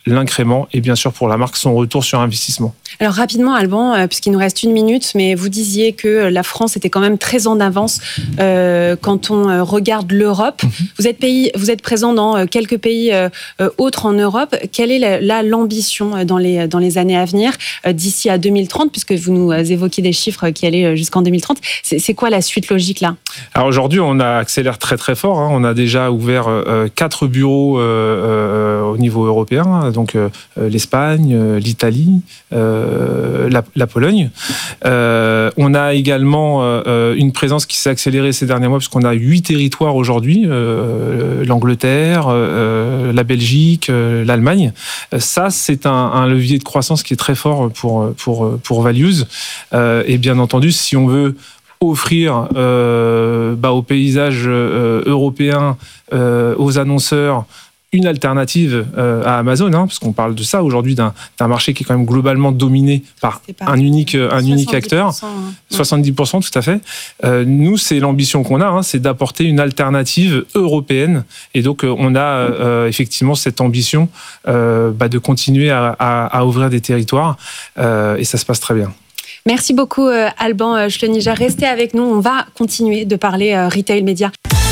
l'incrément et bien sûr pour la marque son retour sur investissement. Alors rapidement, Alban, euh, puisqu'il nous reste une minute, mais vous disiez que la France était quand même très en avance euh, quand on euh, regarde l'Europe. Mm-hmm. Vous êtes pays, vous êtes présent dans euh, quelques pays euh, autres en Europe. Quelle est la, là l'ambition dans les dans les années à venir euh, d'ici à deux mille trente, puisque vous nous évoquiez des chiffres qui allaient jusqu'en deux mille trente. C'est, c'est quoi la suite logique là? Alors aujourd'hui, on a accéléré très très fort. Hein. On a déjà ouvert euh, quatre bureaux euh, euh, au niveau européen, donc euh, l'Espagne, euh, l'Italie, euh, la, la Pologne. Euh, on a également euh, une présence qui s'est accélérée ces derniers mois, puisqu'on a huit territoires aujourd'hui, euh, l'Angleterre, euh, la Belgique, euh, l'Allemagne. Ça, c'est un, un levier de croissance qui est très fort pour pour pour Values. Euh, et bien entendu, si on veut offrir euh, bah, au paysage euh, européen, euh, aux annonceurs, une alternative euh, à Amazon, hein, parce qu'on parle de ça aujourd'hui, d'un, d'un marché qui est quand même globalement dominé par un unique, un unique acteur, hein. soixante-dix pour cent tout à fait. Euh, nous, c'est l'ambition qu'on a, hein, c'est d'apporter une alternative européenne, et donc euh, on a euh, effectivement cette ambition euh, bah, de continuer à, à, à ouvrir des territoires, euh, et ça se passe très bien. Merci beaucoup euh, Alban Schlöniger. Restez avec nous, on va continuer de parler euh, retail média.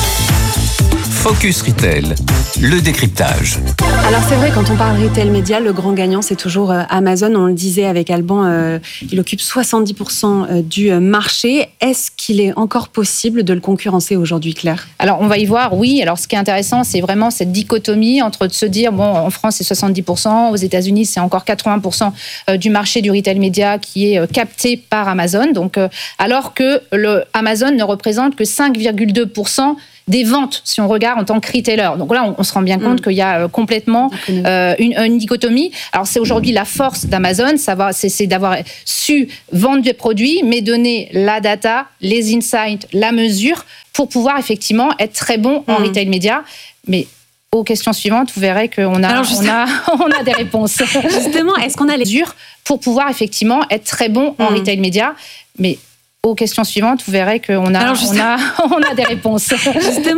Focus Retail, le décryptage. Alors c'est vrai, quand on parle retail média, le grand gagnant, c'est toujours euh, Amazon. On le disait avec Alban, euh, il occupe soixante-dix pour cent du marché. Est-ce qu'il est encore possible de le concurrencer aujourd'hui, Claire? Alors on va y voir, oui. Alors ce qui est intéressant, c'est vraiment cette dichotomie entre de se dire, bon, en France c'est soixante-dix pour cent, aux États-Unis c'est encore quatre-vingts pour cent du marché du retail média qui est capté par Amazon. Donc, euh, alors que le Amazon ne représente que cinq virgule deux pour cent des ventes, si on regarde en tant que retailer. Donc là, on, on se rend bien compte mmh. qu'il y a complètement euh, une, une dichotomie. Alors c'est aujourd'hui la force d'Amazon, ça va, c'est, c'est d'avoir su vendre des produits, mais donner la data, les insights, la mesure, pour pouvoir effectivement être très bon en mmh. retail média. Mais aux questions suivantes, vous verrez qu'on a, on a, on a des réponses. Justement, est-ce qu'on a les mesures pour pouvoir effectivement être très bon en mmh. retail média? Mais aux questions suivantes, vous verrez qu'on a, on a, on a des réponses. Justement,